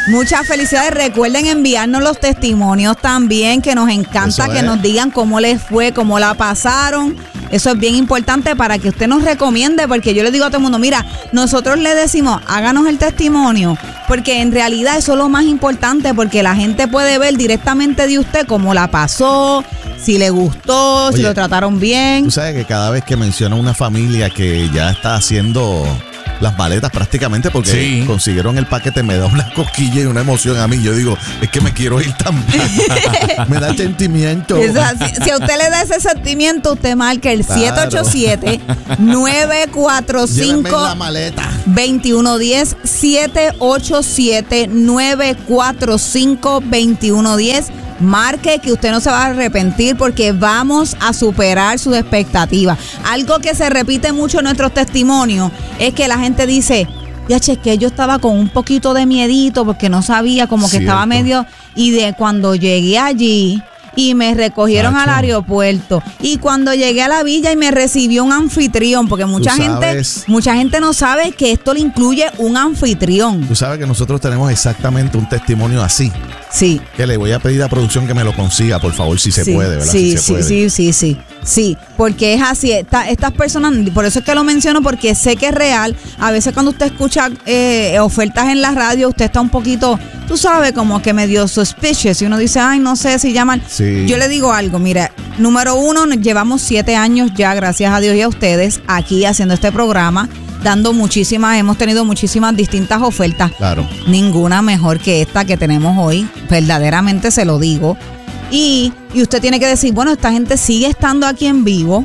S2: Muchas felicidades. Recuerden enviarnos los testimonios también, que nos encanta Eso que es. nos digan cómo les fue, cómo la pasaron. Eso es bien importante para que usted nos recomiende, porque yo le digo a todo el mundo, mira, nosotros le decimos, háganos el testimonio, porque en realidad eso es lo más importante, porque la gente puede ver directamente de usted cómo la pasó, si le gustó, Oye, si lo trataron bien.
S3: Tú sabes que cada vez que menciona una familia que ya está haciendo las maletas prácticamente porque sí. consiguieron el paquete, me da una cosquilla y una emoción a mí. Yo digo, es que me quiero ir también. Me da sentimiento.
S2: Esa, si, si a usted le da ese sentimiento, usted marca el claro. siete ocho siete, nueve cuatro cinco, dos uno uno cero, siete ocho siete, nueve cuatro cinco, dos uno uno cero. Marque, que usted no se va a arrepentir, porque vamos a superar sus expectativas. Algo que se repite mucho en nuestros testimonios es que la gente dice, ya chequé, yo estaba con un poquito de miedito porque no sabía, como que Cierto. estaba medio, y de cuando llegué allí y me recogieron Nacho. al aeropuerto, y cuando llegué a la villa y me recibió un anfitrión, porque mucha gente mucha gente no sabe que esto le incluye un anfitrión.
S3: Tú sabes que nosotros tenemos exactamente un testimonio así.
S2: Sí.
S3: Que le voy a pedir a producción que me lo consiga, por favor, si se
S2: sí,
S3: puede, ¿verdad?
S2: Sí,
S3: si se
S2: sí,
S3: puede.
S2: sí, sí, sí, sí, porque es así. Esta, estas personas, por eso es que lo menciono, porque sé que es real. A veces cuando usted escucha eh, ofertas en la radio, usted está un poquito, tú sabes, como que medio suspicious, y uno dice, ay, no sé si llaman. Sí. Yo le digo algo, mira, número uno, llevamos siete años ya, gracias a Dios y a ustedes, aquí haciendo este programa, dando muchísimas, hemos tenido muchísimas distintas ofertas.
S3: Claro.
S2: Ninguna mejor que esta que tenemos hoy, verdaderamente se lo digo. Y, y usted tiene que decir, bueno, esta gente sigue estando aquí en vivo.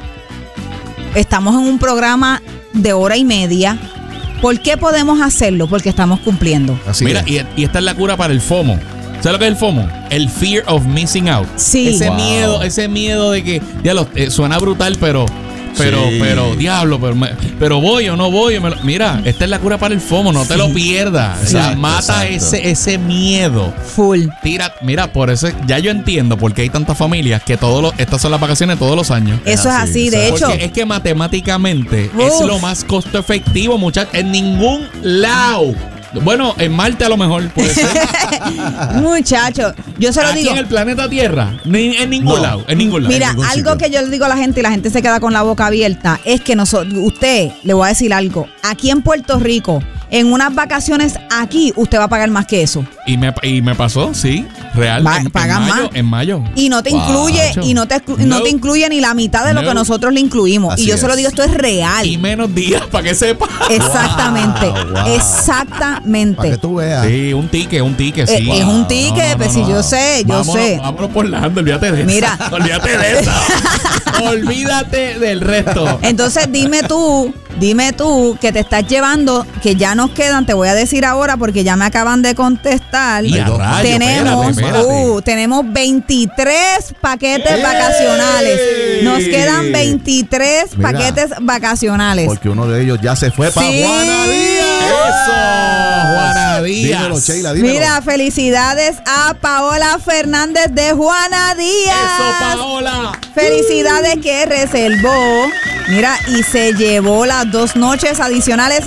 S2: Estamos en un programa de hora y media. ¿Por qué podemos hacerlo? Porque estamos cumpliendo.
S1: Así Mira, y, y esta es la cura para el FOMO. ¿Sabes lo que es el FOMO? El fear of missing out.
S2: Sí.
S1: Ese
S2: wow.
S1: miedo, ese miedo de que, ya lo, eh, suena brutal, pero... Pero, sí. pero, diablo, pero, me, pero voy o no voy. Me lo, mira, esta es la cura para el FOMO, no sí. te lo pierdas. O sea, mata ese, ese miedo.
S2: Full.
S1: Tira, mira, por eso ya yo entiendo por qué hay tantas familias que todos los, estas son las vacaciones todos los años.
S2: Eso es así, es así de hecho.
S1: Porque es que matemáticamente Uf. es lo más costo efectivo, muchachos. En ningún lado. Bueno, en Marte a lo mejor puede ser.
S2: Muchachos, yo se lo
S1: Aquí
S2: digo.
S1: en el planeta Tierra, ni, en ningún no. lado, en ningún lado.
S2: Mira,
S1: ningún
S2: algo sitio. que yo le digo a la gente y la gente se queda con la boca abierta es que nosotros, usted, le voy a decir algo, aquí en Puerto Rico, en unas vacaciones aquí, usted va a pagar más que eso.
S1: Y me, y me pasó, sí, real.
S2: Va,
S1: en,
S2: pagan
S1: en mayo,
S2: más.
S1: En mayo.
S2: Y no te wow. incluye, y no te, no. no te incluye ni la mitad de lo no. que nosotros le incluimos. Así y yo es. se lo digo, esto es real.
S1: Y menos días, para que sepa.
S2: Exactamente, wow, wow. exactamente.
S3: Para que tú veas.
S1: Sí, un ticket, un ticket, sí.
S2: Eh, wow. Es un ticket, no, no, no, pues si no. yo sé, yo
S1: vámonos,
S2: sé.
S1: Vámonos por la anda, olvídate de
S2: Mira.
S1: esa. Olvídate de esa. Olvídate del resto.
S2: Entonces dime tú, dime tú que te estás llevando, que ya nos quedan, te voy a decir ahora porque ya me acaban de contestar.
S1: Y a rayo,
S2: tenemos,
S1: espérate, espérate.
S2: Uh, tenemos veintitrés paquetes ¡Ey! vacacionales. Nos quedan veintitrés Mira, paquetes vacacionales.
S3: Porque uno de ellos ya se fue sí. para Juana Díaz.
S1: Eso, Juana Díaz.
S3: Dímelo, Sheila, dímelo.
S2: Mira, felicidades a Paola Fernández de Juana Díaz.
S1: Eso, Paola.
S2: Felicidades que reservó. Mira, y se llevó las dos noches adicionales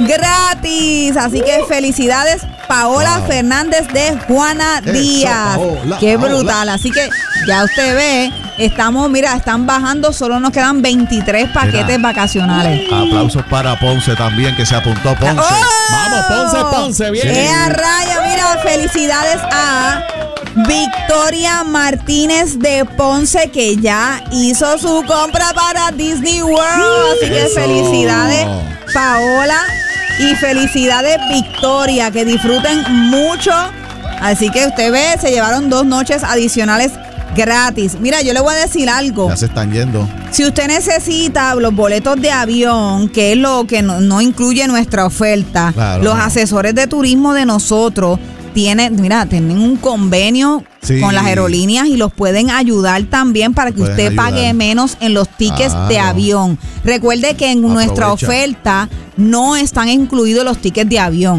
S2: gratis. Así que felicidades, Paola wow. Fernández de Juana Eso, Díaz. Paola, Qué brutal. Paola. Así que ya usted ve, estamos, mira, están bajando, solo nos quedan veintitrés paquetes mira, vacacionales.
S3: Aplausos para Ponce también, que se apuntó Ponce.
S2: ¡Oh!
S1: Vamos, Ponce, Ponce, bien.
S2: ¡Qué a raya! Mira, felicidades a Victoria Martínez de Ponce, que ya hizo su compra para Disney World. Así que Eso. felicidades, Paola. Y felicidades, Victoria, que disfruten mucho. Así que usted ve, se llevaron dos noches adicionales gratis. Mira, yo le voy a decir algo.
S3: Ya se están yendo.
S2: Si usted necesita los boletos de avión, que es lo que no, no incluye nuestra oferta, claro, los no. asesores de turismo de nosotros tienen, mira, tienen un convenio sí. con las aerolíneas y los pueden ayudar también para que usted ayudar. pague menos en los tickets claro. de avión. Recuerde que en Aprovecha. nuestra oferta no están incluidos los tickets de avión.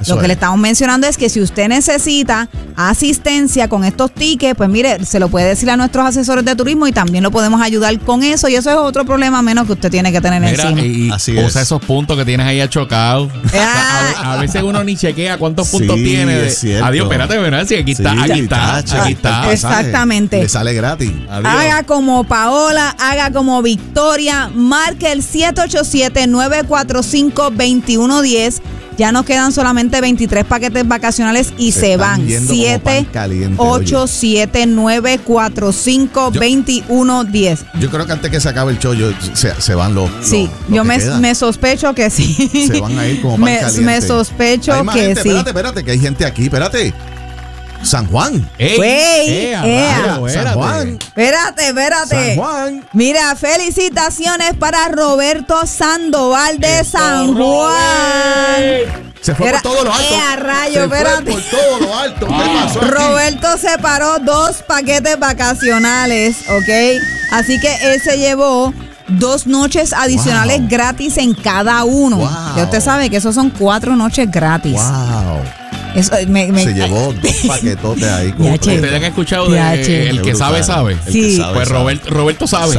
S3: Eso
S2: Lo que
S3: es.
S2: le estamos mencionando es que si usted necesita asistencia con estos tickets, pues mire, se lo puede decir a nuestros asesores de turismo y también lo podemos ayudar con eso. Y eso es otro problema menos que usted tiene que tener
S1: Mira,
S2: encima.
S1: y
S3: Así
S1: usa
S3: es.
S1: esos puntos que tienes ahí achocados.
S2: Ah.
S1: a, a veces uno ni chequea cuántos
S3: Sí,
S1: puntos tiene.
S3: es cierto.
S1: Adiós, espérate, ¿verdad? Sí, aquí está,
S3: Sí,
S1: aquí está,
S3: tacha,
S1: aquí
S3: está el
S1: está.
S3: pasaje.
S2: Exactamente.
S3: Le sale gratis.
S1: Adiós.
S2: Haga como Paola, haga como Victoria, marque el siete ocho siete, nueve cuatro cinco, dos uno uno cero. Ya nos quedan solamente veintitrés paquetes vacacionales y se,
S3: Se están
S2: van.
S3: yendo como pan
S2: siete
S3: caliente,
S2: ocho siete, nueve cuatro cinco, dos uno uno cero.
S3: Yo creo que antes que se acabe el show, yo- se, se van los.
S2: Sí,
S3: los-
S2: yo
S3: los que
S2: me,
S3: quedan.
S2: me sospecho que sí.
S3: Se van a ir como pan
S2: me,
S3: caliente.
S2: me sospecho
S3: Hay más
S2: que
S3: gente,
S2: sí.
S3: Espérate, espérate, que hay gente aquí. Espérate. San Juan.
S1: Ey,
S2: Güey,
S1: ey, a
S2: ea.
S1: rayos,
S3: San
S1: espérate.
S3: Juan.
S2: Espérate, espérate.
S3: San Juan.
S2: Mira, felicitaciones para Roberto Sandoval de
S1: Eso,
S2: San Juan.
S1: Robert.
S3: Se fue
S2: Era-
S3: por todo lo alto.
S2: ¡Eh, a rayo,
S3: se
S2: espérate!
S3: fue por todo lo alto. ¿Qué
S1: Wow.
S3: pasó aquí?
S2: Roberto separó dos paquetes vacacionales, ¿ok? Así que él se llevó dos noches adicionales
S3: Wow.
S2: gratis en cada uno.
S3: Wow.
S2: Ya usted sabe que esos son cuatro noches gratis.
S3: Wow.
S2: Eso, me- me-
S3: Se llevó dos paquetotes ahí.
S2: Ya,
S3: completos.
S2: che.
S1: Ustedes han escuchado de
S2: Ya, che.
S1: el
S3: Qué
S1: que sabe,
S3: brutal.
S1: sabe.
S3: El
S2: Sí.
S3: que sabe,
S1: Pues
S3: sabe.
S1: Roberto, Roberto sabe.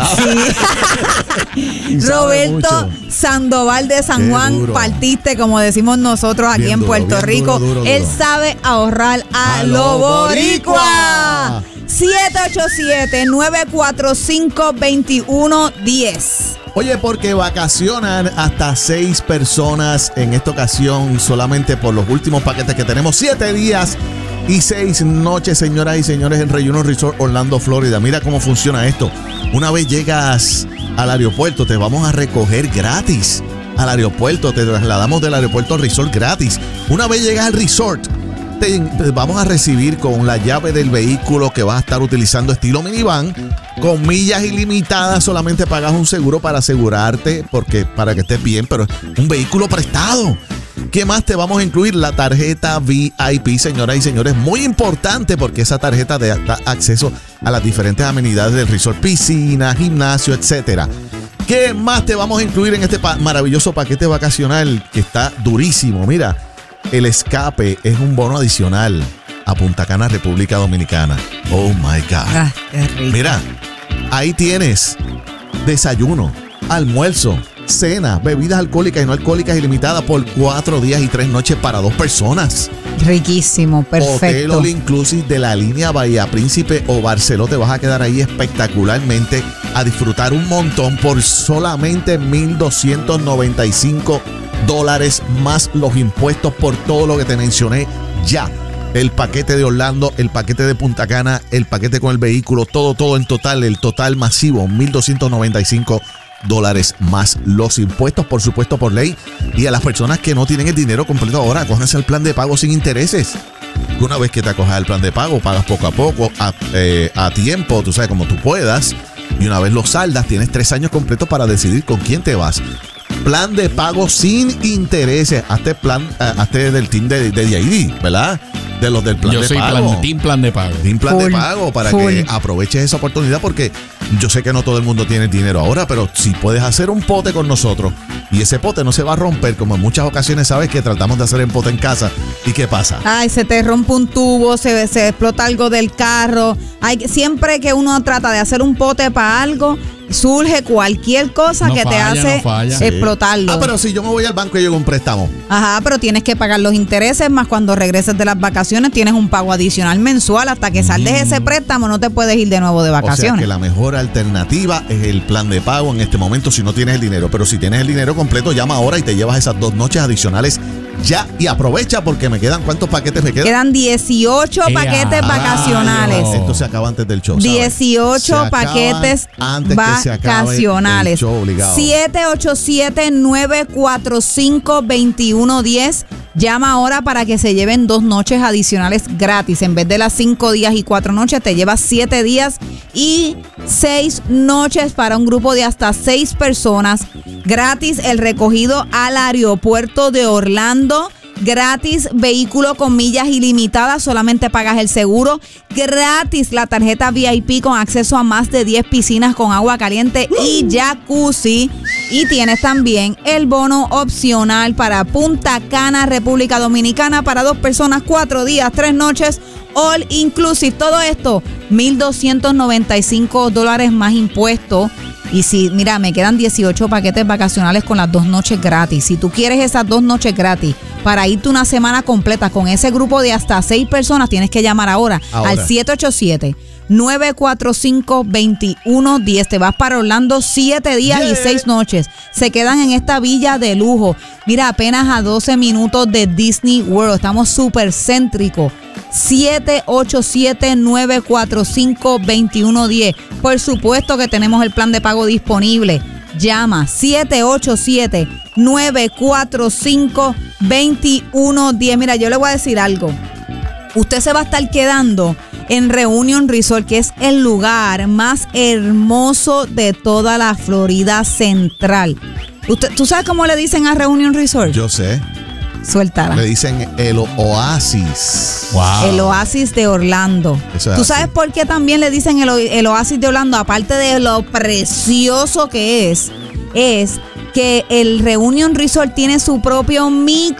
S3: Y sabe
S2: Roberto
S3: mucho.
S2: Sandoval de San
S3: Qué
S2: Juan,
S3: duro.
S2: partiste, como decimos nosotros aquí
S3: Bien
S2: en
S3: duro,
S2: Puerto
S3: bien
S2: Rico.
S3: duro, duro,
S2: Él
S3: duro.
S2: sabe ahorrar a,
S3: A
S2: lo
S3: lo
S2: boricua.
S3: boricua.
S2: siete ocho siete, nueve cuatro cinco, dos uno uno cero.
S3: Oye, porque vacacionan hasta seis personas en esta ocasión solamente por los últimos paquetes que tenemos. Siete días y seis noches, señoras y señores, en Reunion Resort Orlando, Florida. Mira cómo funciona esto. Una vez llegas al aeropuerto, te vamos a recoger gratis. Al aeropuerto, te trasladamos del aeropuerto al resort gratis. Una vez llegas al resort, te, te vamos a recibir con la llave del vehículo que vas a estar utilizando estilo minivan, con millas ilimitadas. Solamente pagas un seguro para asegurarte, porque para que estés bien, pero es un vehículo prestado. ¿Qué más te vamos a incluir? La tarjeta V I P, señoras y señores, muy importante porque esa tarjeta te da acceso a las diferentes amenidades del resort, piscina, gimnasio, etcétera. ¿Qué más te vamos a incluir en este pa- maravilloso paquete vacacional que está durísimo? Mira, el escape es un bono adicional a Punta Cana, República Dominicana. Oh my God.
S2: Ah, qué rico.
S3: Mira, ahí tienes desayuno, almuerzo, cena, bebidas alcohólicas y no alcohólicas ilimitadas por cuatro días y tres noches para dos personas.
S2: Riquísimo,
S3: Hotel
S2: perfecto.
S3: All Inclusive de la línea Bahía Príncipe o Barceló. Te vas a quedar ahí espectacularmente a disfrutar un montón por solamente mil doscientos noventa y cinco dólares más los impuestos por todo lo que te mencioné ya. El paquete de Orlando, el paquete de Punta Cana, el paquete con el vehículo, todo, todo en total, el total masivo, mil doscientos noventa y cinco dólares más los impuestos, por supuesto, por ley. Y a las personas que no tienen el dinero completo ahora, cójanse el plan de pago sin intereses. Una vez que te acojas al plan de pago, pagas poco a poco, a, eh, a tiempo, tú sabes, como tú puedas. Y una vez lo saldas, tienes tres años completos para decidir con quién te vas. Plan de pago sin intereses. Hazte plan, uh, hazte del team de, de D I D, ¿verdad? De los del plan
S1: Yo
S3: de
S1: soy
S3: pago.
S1: plan, team plan de pago.
S3: Team plan
S2: Full,
S3: de pago para
S2: full.
S3: que aproveches esa oportunidad, porque yo sé que no todo el mundo tiene dinero ahora, pero si puedes hacer un pote con nosotros y ese pote no se va a romper, como en muchas ocasiones sabes que tratamos de hacer el pote en casa. ¿Y qué pasa?
S2: Ay, se te rompe un tubo, se, se explota algo del carro. Hay, siempre que uno trata de hacer un pote para algo, surge cualquier cosa
S1: No
S2: que te
S1: falla,
S2: hace
S1: no falla.
S3: Sí.
S2: explotarlo.
S3: Ah, pero si yo me voy al banco y llego un préstamo.
S2: Ajá, pero tienes que pagar los intereses, más cuando regreses de las vacaciones tienes un pago adicional mensual. Hasta que saldes ese préstamo no te puedes ir de nuevo de
S3: O sea
S2: vacaciones.
S3: que la mejor alternativa es el plan de pago en este momento si no tienes el dinero. Pero si tienes el dinero completo, llama ahora y te llevas esas dos noches adicionales ya. Y aprovecha porque me quedan, ¿cuántos paquetes me quedan?
S2: Quedan dieciocho
S1: ¡Ea,
S2: paquetes vacacionales.
S1: rayos!
S3: Esto se acaba antes del show, ¿sabes?
S2: dieciocho
S3: Se acaban
S2: paquetes
S3: antes que se acabe
S2: vacacionales.
S3: el show, obligado.
S2: siete ocho siete, nueve cuatro cinco, dos uno uno cero. Llama ahora para que se lleven dos noches adicionales gratis. En vez de las cinco días y cuatro noches, te llevas siete días y seis noches para un grupo de hasta seis personas. Gratis el recogido al aeropuerto de Orlando Gratis vehículo con millas ilimitadas, solamente pagas el seguro. Gratis la tarjeta V I P con acceso a más de diez piscinas con agua caliente y jacuzzi. Y tienes también el bono opcional para Punta Cana, República Dominicana, para dos personas, cuatro días, tres noches, all inclusive. Todo esto, mil doscientos noventa y cinco dólares más impuestos. Y si, mira, me quedan dieciocho paquetes vacacionales con las dos noches gratis. Si tú quieres esas dos noches gratis para irte una semana completa con ese grupo de hasta seis personas, tienes que llamar ahora, ahora. al siete ocho siete, nueve cuatro cinco, dos uno uno cero. Te vas para Orlando siete días yeah. y seis noches. Se quedan en esta villa de lujo. Mira, apenas a doce minutos de Disney World. Estamos súper céntricos. siete ocho siete, nueve cuatro cinco, dos uno uno cero. Por supuesto que tenemos el plan de pago disponible. Llama siete ocho siete, nueve cuatro cinco, dos uno uno cero. Mira, yo le voy a decir algo. Usted se va a estar quedando en Reunion Resort, que es el lugar más hermoso de toda la Florida Central. Usted, ¿tú sabes cómo le dicen a Reunion Resort?
S3: Yo sé.
S2: Suéltala.
S3: Le dicen el Oasis.
S2: Wow. El Oasis de Orlando.
S3: Eso es
S2: ¿Tú
S3: así.
S2: sabes por qué también le dicen el, el Oasis de Orlando? Aparte de lo precioso que es, es que el Reunion Resort tiene su propio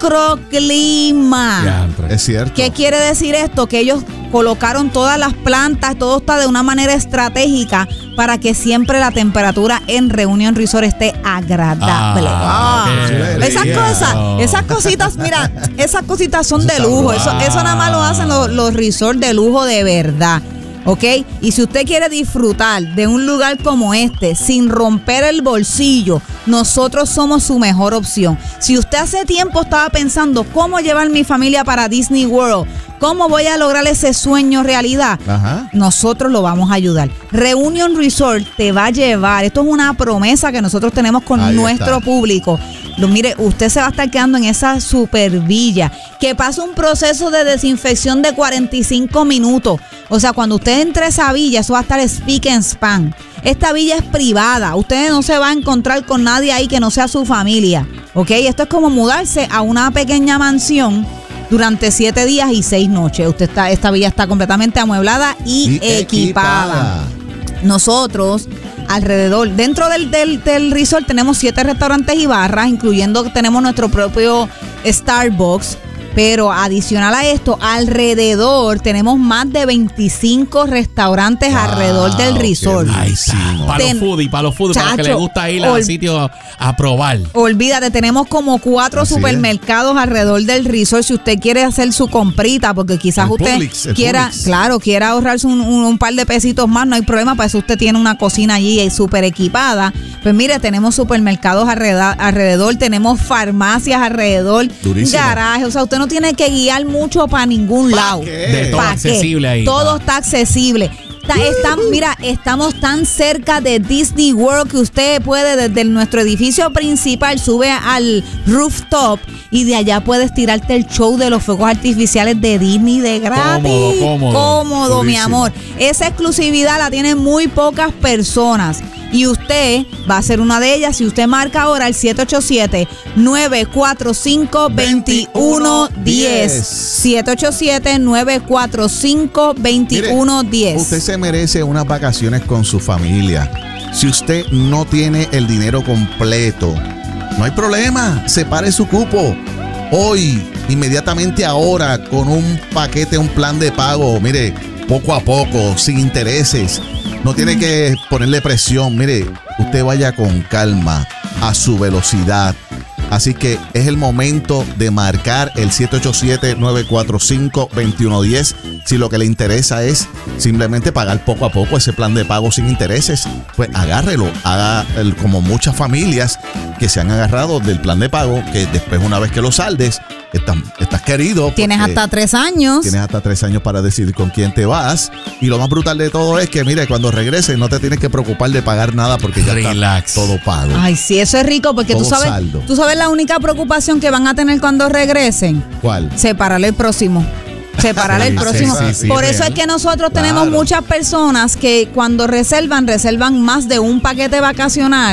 S2: microclima.
S3: Ya, es cierto.
S2: ¿Qué quiere decir esto? Que ellos colocaron todas las plantas, todo está de una manera estratégica para que siempre la temperatura en Reunion Resort esté agradable.
S1: Ah,
S2: Ah,
S1: qué
S2: esas
S1: rico.
S2: cosas, esas cositas, mira, esas cositas son
S3: Eso
S2: de
S3: está
S2: lujo.
S3: brutal.
S2: Eso, eso nada más lo hacen los, los resorts de lujo de verdad. ¿Ok? Y si usted quiere disfrutar de un lugar como este sin romper el bolsillo, nosotros somos su mejor opción. Si usted hace tiempo estaba pensando cómo llevar mi familia para Disney World, cómo voy a lograr ese sueño realidad,
S3: Ajá.
S2: nosotros lo vamos a ayudar. Reunion Resort te va a llevar, esto es una promesa que nosotros tenemos con
S3: Ahí
S2: nuestro
S3: está.
S2: público. Lo, mire, usted se va a estar quedando en esa super villa que pasa un proceso de desinfección de cuarenta y cinco minutos. O sea, cuando usted entre a esa villa, eso va a estar speak and span. Esta villa es privada. Usted no se va a encontrar con nadie ahí que no sea su familia. ¿Ok? Esto es como mudarse a una pequeña mansión durante siete días y seis noches. Usted está, esta villa está completamente amueblada y,
S3: Y
S2: equipada.
S3: equipada.
S2: Nosotros, alrededor, dentro del, del, del resort tenemos siete restaurantes y barras, incluyendo que tenemos nuestro propio Starbucks. Pero adicional a esto, alrededor tenemos más de veinticinco restaurantes
S3: Wow,
S2: alrededor del resort.
S3: qué
S1: Ahí está.
S3: Buenísimo.
S1: Para los
S2: Ten-
S1: foodies, para los foodies, para los que
S2: Chacho,
S1: les gusta ir
S2: ol-
S1: al sitio a, a probar.
S2: Olvídate, tenemos como cuatro
S3: Así
S2: supermercados alrededor del resort. Si usted quiere hacer su comprita, porque quizás
S3: El
S2: usted
S3: Publix, el
S2: quiera,
S3: Publix.
S2: claro, quiera ahorrarse un, un- un par de pesitos más, no hay problema. Para eso usted tiene una cocina allí súper equipada. Pues mire, tenemos supermercados alrededor, alrededor, tenemos farmacias alrededor,
S3: Durísimo.
S2: garajes. O sea, usted no tiene que guiar mucho para ningún lado.
S3: qué?
S1: De todo
S2: ¿Pa' qué?
S1: accesible ahí.
S2: Todo
S1: pa.
S2: está accesible. Está- están- mira, estamos tan cerca de Disney World que usted puede desde nuestro edificio principal sube al rooftop y de allá puedes tirarte el show de los fuegos artificiales de Disney de gratis.
S1: Cómodo, cómodo.
S2: Cómodo, mi
S3: Durísimo.
S2: amor. Esa exclusividad la tienen muy pocas personas. Y usted va a ser una de ellas si usted marca ahora el siete ocho siete, nueve cuatro cinco, dos uno uno cero. siete ocho siete, nueve cuatro cinco, dos uno uno cero.
S3: Usted se merece unas vacaciones con su familia. Si usted no tiene el dinero completo, no hay problema. Separe su cupo. Hoy, inmediatamente ahora, con un paquete, un plan de pago, mire, poco a poco, sin intereses. No tiene que ponerle presión. Mire, usted vaya con calma, a su velocidad. Así que es el momento de marcar el siete ocho siete, nueve cuatro cinco, dos uno uno cero. Si lo que le interesa es simplemente pagar poco a poco ese plan de pago sin intereses, pues agárrelo. Haga el- como muchas familias que se han agarrado del plan de pago, que después una vez que lo saldes, estás, estás querido.
S2: Tienes
S3: porque
S2: hasta tres años.
S3: Tienes hasta tres años para decidir con quién te vas. Y lo más brutal de todo es que, mire, cuando regreses no te tienes que preocupar de pagar nada porque ya
S1: Relax.
S3: está todo pago.
S2: Ay, sí, eso es rico porque tú
S3: Todo
S2: sabes,
S3: saldo.
S2: tú sabes la única preocupación que van a tener cuando regresen.
S3: ¿Cuál?
S2: Separar el próximo. Separar el
S1: Sí,
S2: próximo.
S1: sí, sí, sí,
S2: Por eso
S1: real.
S2: es que nosotros tenemos
S3: Claro.
S2: muchas personas que cuando reservan, reservan más de un paquete vacacional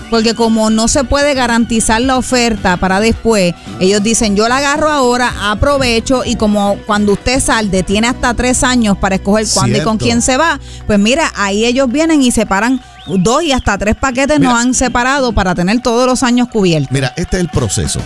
S2: Porque como no se puede garantizar la oferta para después, ellos dicen, yo la agarro ahora, aprovecho, y como cuando usted salde, tiene hasta tres años para escoger cuándo y con quién se va, pues mira, ahí ellos vienen y separan dos y hasta tres paquetes. Mira, nos han separado para tener todos los años cubiertos.
S3: Mira, este es el proceso.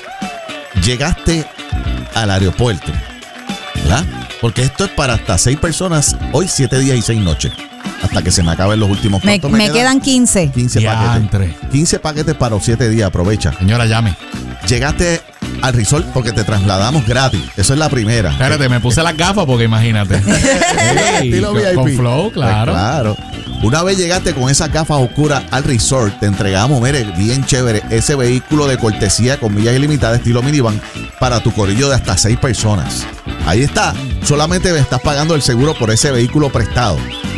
S3: Llegaste al aeropuerto, ¿verdad? Porque esto es para hasta seis personas, hoy siete días y seis noches. Hasta que se me acaben los últimos.
S2: Me, me, me quedan? quedan quince.
S3: quince paquetes. quince paquetes para los siete días, aprovecha.
S1: Señora, llame.
S3: Llegaste al resort porque te trasladamos gratis. Eso es la primera.
S1: Espérate, me puse las gafas porque imagínate. Hey,
S3: estilo
S1: con,
S3: V I P.
S1: Con flow, claro.
S3: Pues claro. Una vez llegaste con esas gafas oscuras al resort, te entregamos, mire, bien chévere, ese vehículo de cortesía con millas ilimitadas estilo minivan para tu corillo de hasta seis personas. Ahí está. Solamente me estás pagando el seguro por ese vehículo prestado.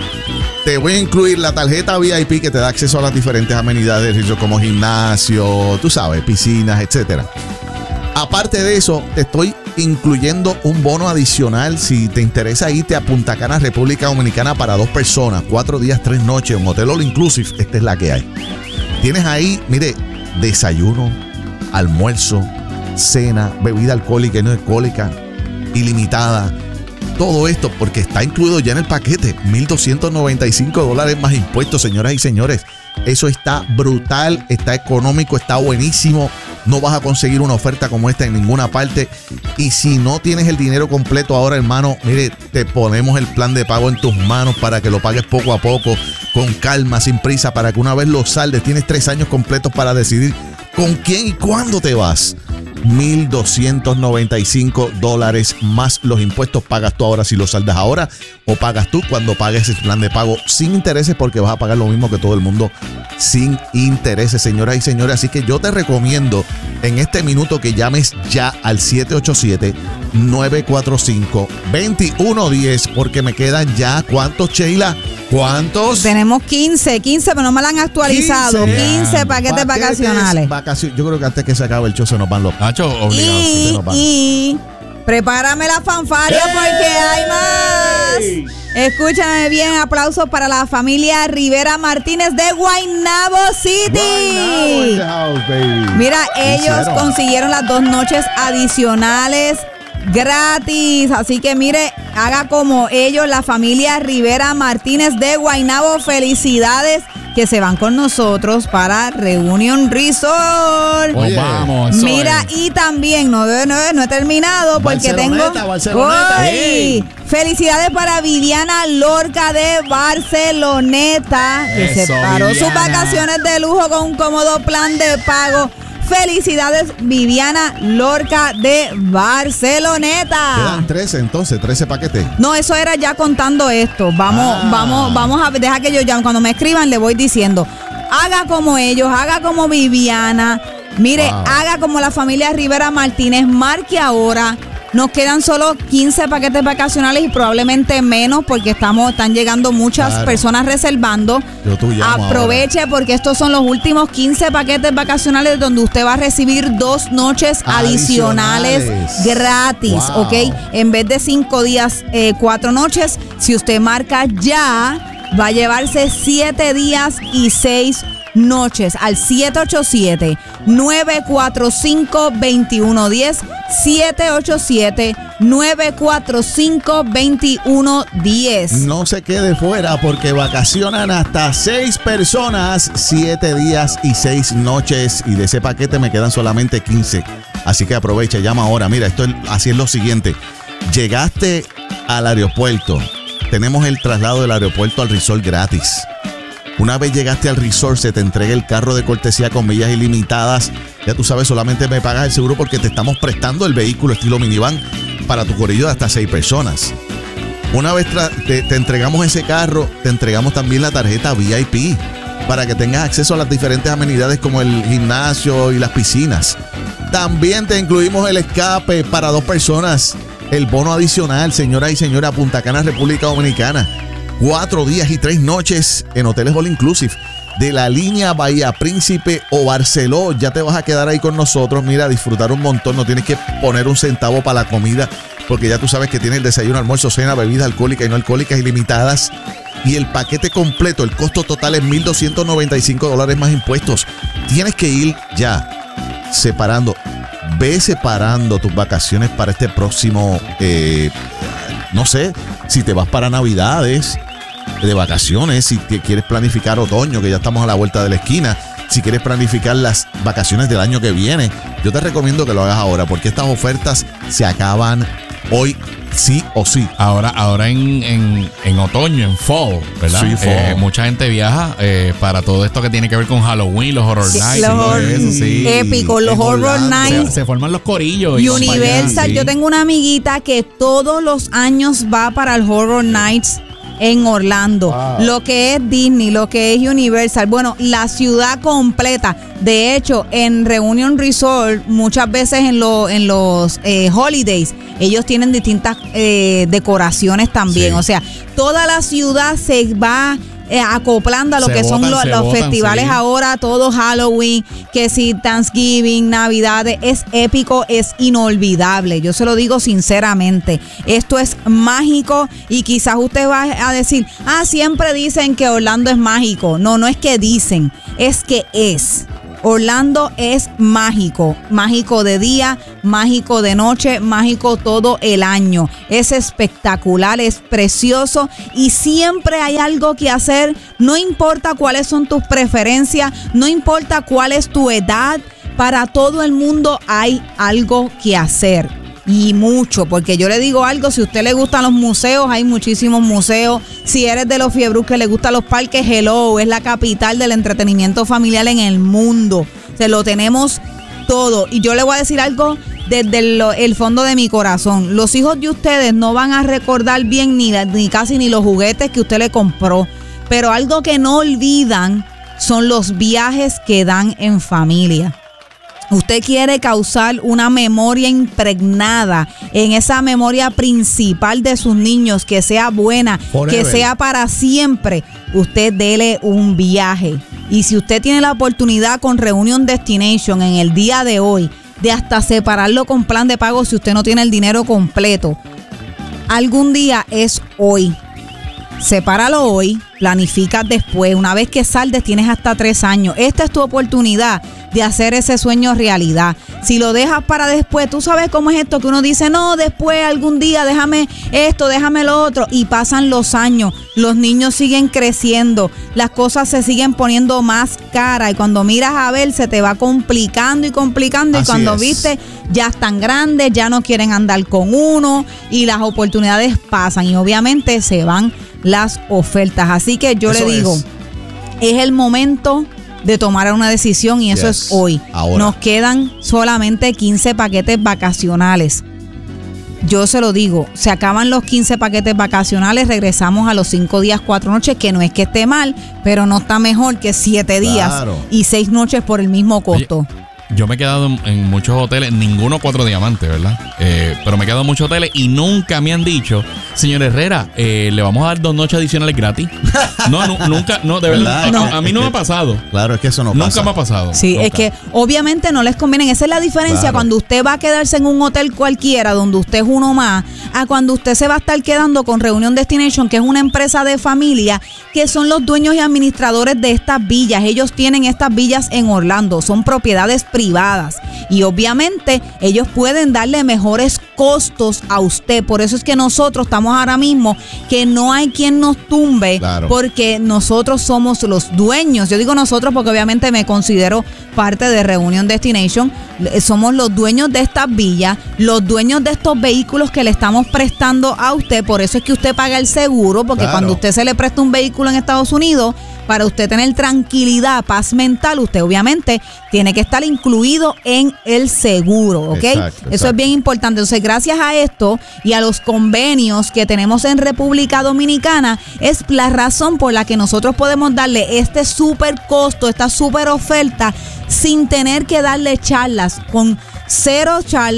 S3: Te voy a incluir la tarjeta V I P que te da acceso a las diferentes amenidades del resort como gimnasio, tú sabes, piscinas, etcétera. Aparte de eso, te estoy incluyendo un bono adicional si te interesa irte a Punta Cana, República Dominicana para dos personas, cuatro días, tres noches, un hotel all inclusive. Esta es la que hay. Tienes ahí, mire, desayuno, almuerzo, cena, bebida alcohólica y no alcohólica, ilimitada. Todo esto porque está incluido ya en el paquete. mil doscientos noventa y cinco dólares más impuestos, señoras y señores. Eso está brutal, está económico, está buenísimo. No vas a conseguir una oferta como esta en ninguna parte. Y si no tienes el dinero completo ahora, hermano, mire, te ponemos el plan de pago en tus manos para que lo pagues poco a poco, con calma, sin prisa, para que una vez lo saldes, tienes tres años completos para decidir con quién y cuándo te vas. mil doscientos noventa y cinco dólares más los impuestos. Pagas tú ahora si lo saldas ahora, o pagas tú cuando pagues el plan de pago sin intereses, porque vas a pagar lo mismo que todo el mundo sin intereses, señoras y señores. Así que yo te recomiendo en este minuto que llames ya al siete ocho siete, nueve cuatro cinco, dos uno uno cero, porque me quedan ya, ¿cuántos, Sheila? ¿Cuántos?
S2: Tenemos quince, quince, pero no me la han actualizado. quince, quince paquetes, paquetes vacacionales.
S3: Vacaci- yo creo que antes que se acabe el show se nos van los
S1: Nacho, obligado.
S2: Y,
S1: se nos van.
S2: y prepárame la fanfarria ¡Hey! Porque hay más. Escúchame bien, aplausos para la familia Rivera Martínez de Guaynabo City.
S3: Guaynabo house, baby.
S2: Mira, ellos
S3: hicieron?
S2: consiguieron las dos noches adicionales gratis, así que mire, haga como ellos, la familia Rivera Martínez de Guaynabo. Felicidades, que se van con nosotros para Reunion Resort.
S1: Oye, vamos,
S2: mira,
S1: es.
S2: Y también no, no, no he terminado porque
S3: Barceloneta,
S2: tengo
S3: Barceloneta.
S2: ¡Ay! Felicidades para Viviana Lorca de Barceloneta, que
S1: Eso,
S2: se paró
S1: Viviana.
S2: sus vacaciones de lujo con un cómodo plan de pago. Felicidades, Viviana Lorca de Barceloneta.
S3: Quedan trece entonces, trece paquetes.
S2: No, eso era ya contando esto. Vamos,
S3: Ah.
S2: vamos, vamos a dejar que yo llame. Cuando me escriban le voy diciendo, haga como ellos, haga como Viviana. Mire,
S3: Wow.
S2: haga como la familia Rivera Martínez, marque ahora. Nos quedan solo quince paquetes vacacionales y probablemente menos porque estamos, están llegando muchas
S3: Claro.
S2: personas reservando.
S3: Yo tú llamo
S2: Aproveche
S3: ahora.
S2: porque estos son los últimos quince paquetes vacacionales donde usted va a recibir dos noches adicionales,
S3: Adicionales.
S2: gratis,
S3: Wow.
S2: ¿ok? En vez de cinco días, eh, cuatro noches, si usted marca ya, va a llevarse siete días y seis noches al siete ocho siete, nueve cuatro cinco, dos uno uno cero, siete ocho siete, nueve cuatro cinco, dos uno uno cero.
S3: No se quede fuera porque vacacionan hasta seis personas, siete días y seis noches. Y de ese paquete me quedan solamente quince. Así que aprovecha, llama ahora. Mira, esto es, así es lo siguiente. Llegaste al aeropuerto. Tenemos el traslado del aeropuerto al resort gratis. Una vez llegaste al resort, se te entrega el carro de cortesía con millas ilimitadas. Ya tú sabes, solamente me pagas el seguro porque te estamos prestando el vehículo estilo minivan para tu corillo de hasta seis personas. Una vez tra- te, te entregamos ese carro, te entregamos también la tarjeta V I P para que tengas acceso a las diferentes amenidades como el gimnasio y las piscinas. También te incluimos el escape para dos personas, el bono adicional, señoras y señores, a Punta Cana, República Dominicana. Cuatro días y tres noches en hoteles all inclusive de la línea Bahía Príncipe o Barceló. Ya te vas a quedar ahí con nosotros, mira, a disfrutar un montón. No tienes que poner un centavo para la comida porque ya tú sabes que tienes el desayuno, almuerzo, cena, bebidas alcohólicas y no alcohólicas ilimitadas. y el paquete completo, el costo total es mil doscientos noventa y cinco dólares más impuestos. Tienes que ir ya separando. Ve separando tus vacaciones para este próximo, eh, no sé, si te vas para Navidades de vacaciones, si te quieres planificar otoño, que ya estamos a la vuelta de la esquina, si quieres planificar las vacaciones del año que viene, yo te recomiendo que lo hagas ahora, porque estas ofertas se acaban hoy sí o sí.
S1: Ahora, ahora en, en, en otoño, en fall, ¿verdad?
S3: Sí, fall.
S1: Eh, mucha gente viaja eh, para todo esto que tiene que ver con Halloween, los horror
S2: Sí,
S1: nights,
S2: los
S1: y todo
S2: hor-
S1: eso, sí.
S2: épicos, los
S3: En
S2: horror
S3: Orlando.
S2: nights.
S1: Se, se forman los corillos. y van para allá,
S2: Universal,
S1: sí.
S2: yo tengo una amiguita que todos los años va para el Horror Nights en Orlando.
S3: Wow.
S2: Lo que es Disney, lo que es Universal, bueno, la ciudad completa. De hecho, en Reunion Resort, muchas veces en, lo, en los eh, holidays, ellos tienen distintas eh, decoraciones también.
S3: Sí.
S2: O sea, toda la ciudad se va eh, acoplando a lo
S1: Se
S2: que son
S1: botan,
S2: lo-
S1: se
S2: los
S1: botan,
S2: festivales
S1: sí.
S2: ahora, todo Halloween, que si Thanksgiving, Navidades, es épico, es inolvidable. Yo se lo digo sinceramente. Esto es mágico y quizás usted va a decir, ah, siempre dicen que Orlando es mágico. No, no es que dicen, es que es. Orlando es mágico, mágico de día, mágico de noche, mágico todo el año. Es espectacular, es precioso y siempre hay algo que hacer. No importa cuáles son tus preferencias, no importa cuál es tu edad, para todo el mundo hay algo que hacer. Y mucho, porque yo le digo algo, si a usted le gustan los museos, hay muchísimos museos. Si eres de los fiebrus que le gustan los parques, hello, es la capital del entretenimiento familiar en el mundo. Se lo tenemos todo. Y yo le voy a decir algo desde el, el fondo de mi corazón. Los hijos de ustedes no van a recordar bien ni, ni casi ni los juguetes que usted le compró. Pero algo que no olvidan son los viajes que dan en familia. Usted quiere causar una memoria impregnada en esa memoria principal de sus niños, que sea buena,
S3: Forever.
S2: que sea para siempre. Usted dele un viaje. Y si usted tiene la oportunidad con Reunion Destination en el día de hoy, de hasta separarlo con plan de pago si usted no tiene el dinero completo, algún día es hoy. Sepáralo hoy, planifica después. Una vez que saldes tienes hasta tres años. Esta es tu oportunidad de hacer ese sueño realidad. Si lo dejas para después, tú sabes cómo es esto, que uno dice, no, después, algún día, déjame esto, déjame lo otro. Y pasan los años, los niños siguen creciendo, las cosas se siguen poniendo más caras. Y cuando miras a ver, se te va complicando y complicando.
S3: Así
S2: y cuando
S3: es.
S2: viste, ya están grandes, ya no quieren andar con uno. Y las oportunidades pasan. Y obviamente se van las ofertas. Así que yo
S3: Eso
S2: le digo,
S3: es.
S2: es el momento de tomar una decisión y eso
S3: Yes.
S2: es hoy.
S3: Ahora.
S2: Nos quedan solamente quince paquetes vacacionales. Yo se lo digo, se acaban los quince paquetes vacacionales, regresamos a los cinco días, cuatro noches, que no es que esté mal, pero no está mejor que siete días
S3: Claro.
S2: y seis noches por el mismo costo.
S1: Oye, yo me he quedado en, en muchos hoteles, ninguno cuatro diamantes, ¿verdad? Eh, pero me he quedado en muchos hoteles y nunca me han dicho, señor Herrera, eh, le vamos a dar dos noches adicionales gratis. No, nu- nunca, no, de verdad.
S3: ¿Verdad?
S1: A, a mí no me ha pasado.
S3: Claro, es que eso no
S1: Nunca
S3: pasa.
S1: me ha pasado.
S2: Sí,
S1: Nunca.
S2: es que obviamente no les conviene. Esa es la diferencia
S3: Claro.
S2: cuando usted va a quedarse en un hotel cualquiera donde usted es uno más, a cuando usted se va a estar quedando con Reunion Destination, que es una empresa de familia, que son los dueños y administradores de estas villas. Ellos tienen estas villas en Orlando, son propiedades privadas y obviamente ellos pueden darle mejores costos a usted. Por eso es que nosotros estamos ahora mismo que no hay quien nos tumbe,
S3: Claro.
S2: porque nosotros somos los dueños. Yo digo nosotros porque obviamente me considero parte de Reunion Destination. Eh, Somos los dueños de estas villas, los dueños de estos vehículos que le estamos prestando a usted. Por eso es que usted paga el seguro, porque
S3: Claro.
S2: cuando usted se le presta un vehículo en Estados Unidos, para usted tener tranquilidad, paz mental, usted obviamente tiene que estar incluido en el seguro, ¿ok?
S3: Exacto,
S2: Eso
S3: exacto.
S2: es bien importante. Entonces, gracias a esto y a los convenios que tenemos en República Dominicana, es la razón por la que nosotros podemos darle este súper costo, esta súper oferta, sin tener que darle charlas, con cero charlas,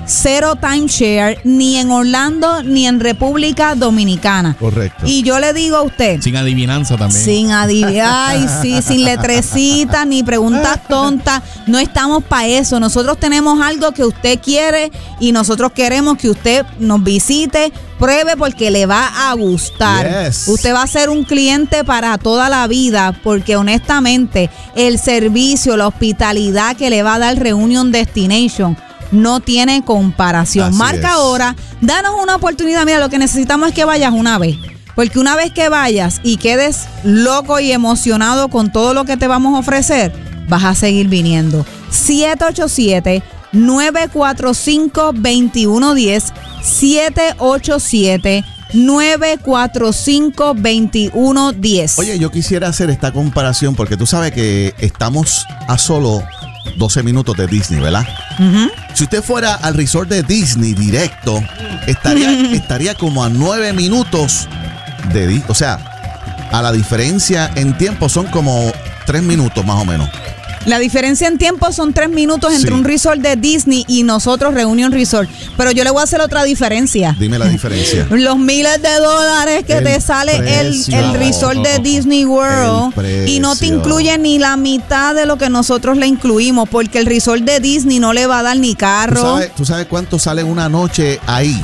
S2: cero timeshare, ni en Orlando, ni en República Dominicana.
S3: Correcto.
S2: Y yo le digo a usted.
S1: Sin adivinanza también.
S2: Sin adivinanza, ay, sí, sin letrecita, ni preguntas tontas. No estamos para eso. Nosotros tenemos algo que usted quiere y nosotros queremos que usted nos visite, pruebe porque le va a gustar.
S3: Yes.
S2: Usted va a ser un cliente para toda la vida porque honestamente el servicio, la hospitalidad que le va a dar Reunion Destination no tiene comparación.
S3: Así
S2: Marca
S3: es.
S2: ahora, danos una oportunidad. Mira, lo que necesitamos es que vayas una vez. Porque una vez que vayas y quedes loco y emocionado con todo lo que te vamos a ofrecer, vas a seguir viniendo. siete ocho siete, nueve cuatro cinco, dos uno uno cero. siete ocho siete, nueve cuatro cinco, dos uno uno cero.
S3: Oye, yo quisiera hacer esta comparación porque tú sabes que estamos a solo doce minutos de Disney, ¿verdad?
S2: Uh-huh.
S3: Si usted fuera al resort de Disney directo, estaría, uh-huh. estaría como a nueve minutos de Disney. O sea, a la diferencia en tiempo son como tres minutos más o menos.
S2: La diferencia en tiempo son tres minutos entre sí. un resort de Disney y nosotros Reunion Resort. Pero yo le voy a hacer otra diferencia.
S3: Dime la diferencia.
S2: Los miles de dólares que el te sale precio, el, el resort de Disney World y no te incluye ni la mitad de lo que nosotros le incluimos porque el resort de Disney no le va a dar ni carro.
S3: ¿Tú sabes, ¿tú sabes cuánto sale una noche ahí?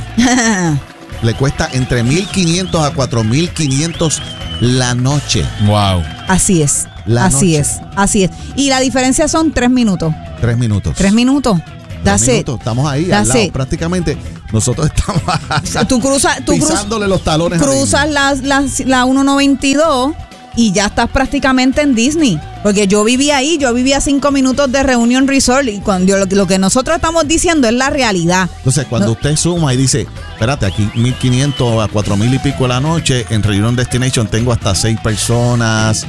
S3: Le cuesta entre mil quinientos a cuatro mil quinientos la noche.
S1: Wow.
S2: Así es.
S3: La
S2: así
S3: noche.
S2: es, así es. Y la diferencia son tres minutos.
S3: Tres minutos.
S2: Tres minutos.
S3: Tres minutos. Estamos ahí
S2: That's
S3: al lado.
S2: it.
S3: Prácticamente nosotros estamos
S2: tú cruzas, tú
S3: pisándole los talones.
S2: Cruzas la, la, la ciento noventa y dos y ya estás prácticamente en Disney. Porque yo viví ahí, yo viví a cinco minutos de Reunion Resort y cuando yo, lo, lo que nosotros estamos diciendo es la realidad.
S3: Entonces, cuando no. usted suma y dice, espérate, aquí mil quinientos a cuatro mil y pico la noche, en Reunion Destination tengo hasta seis personas,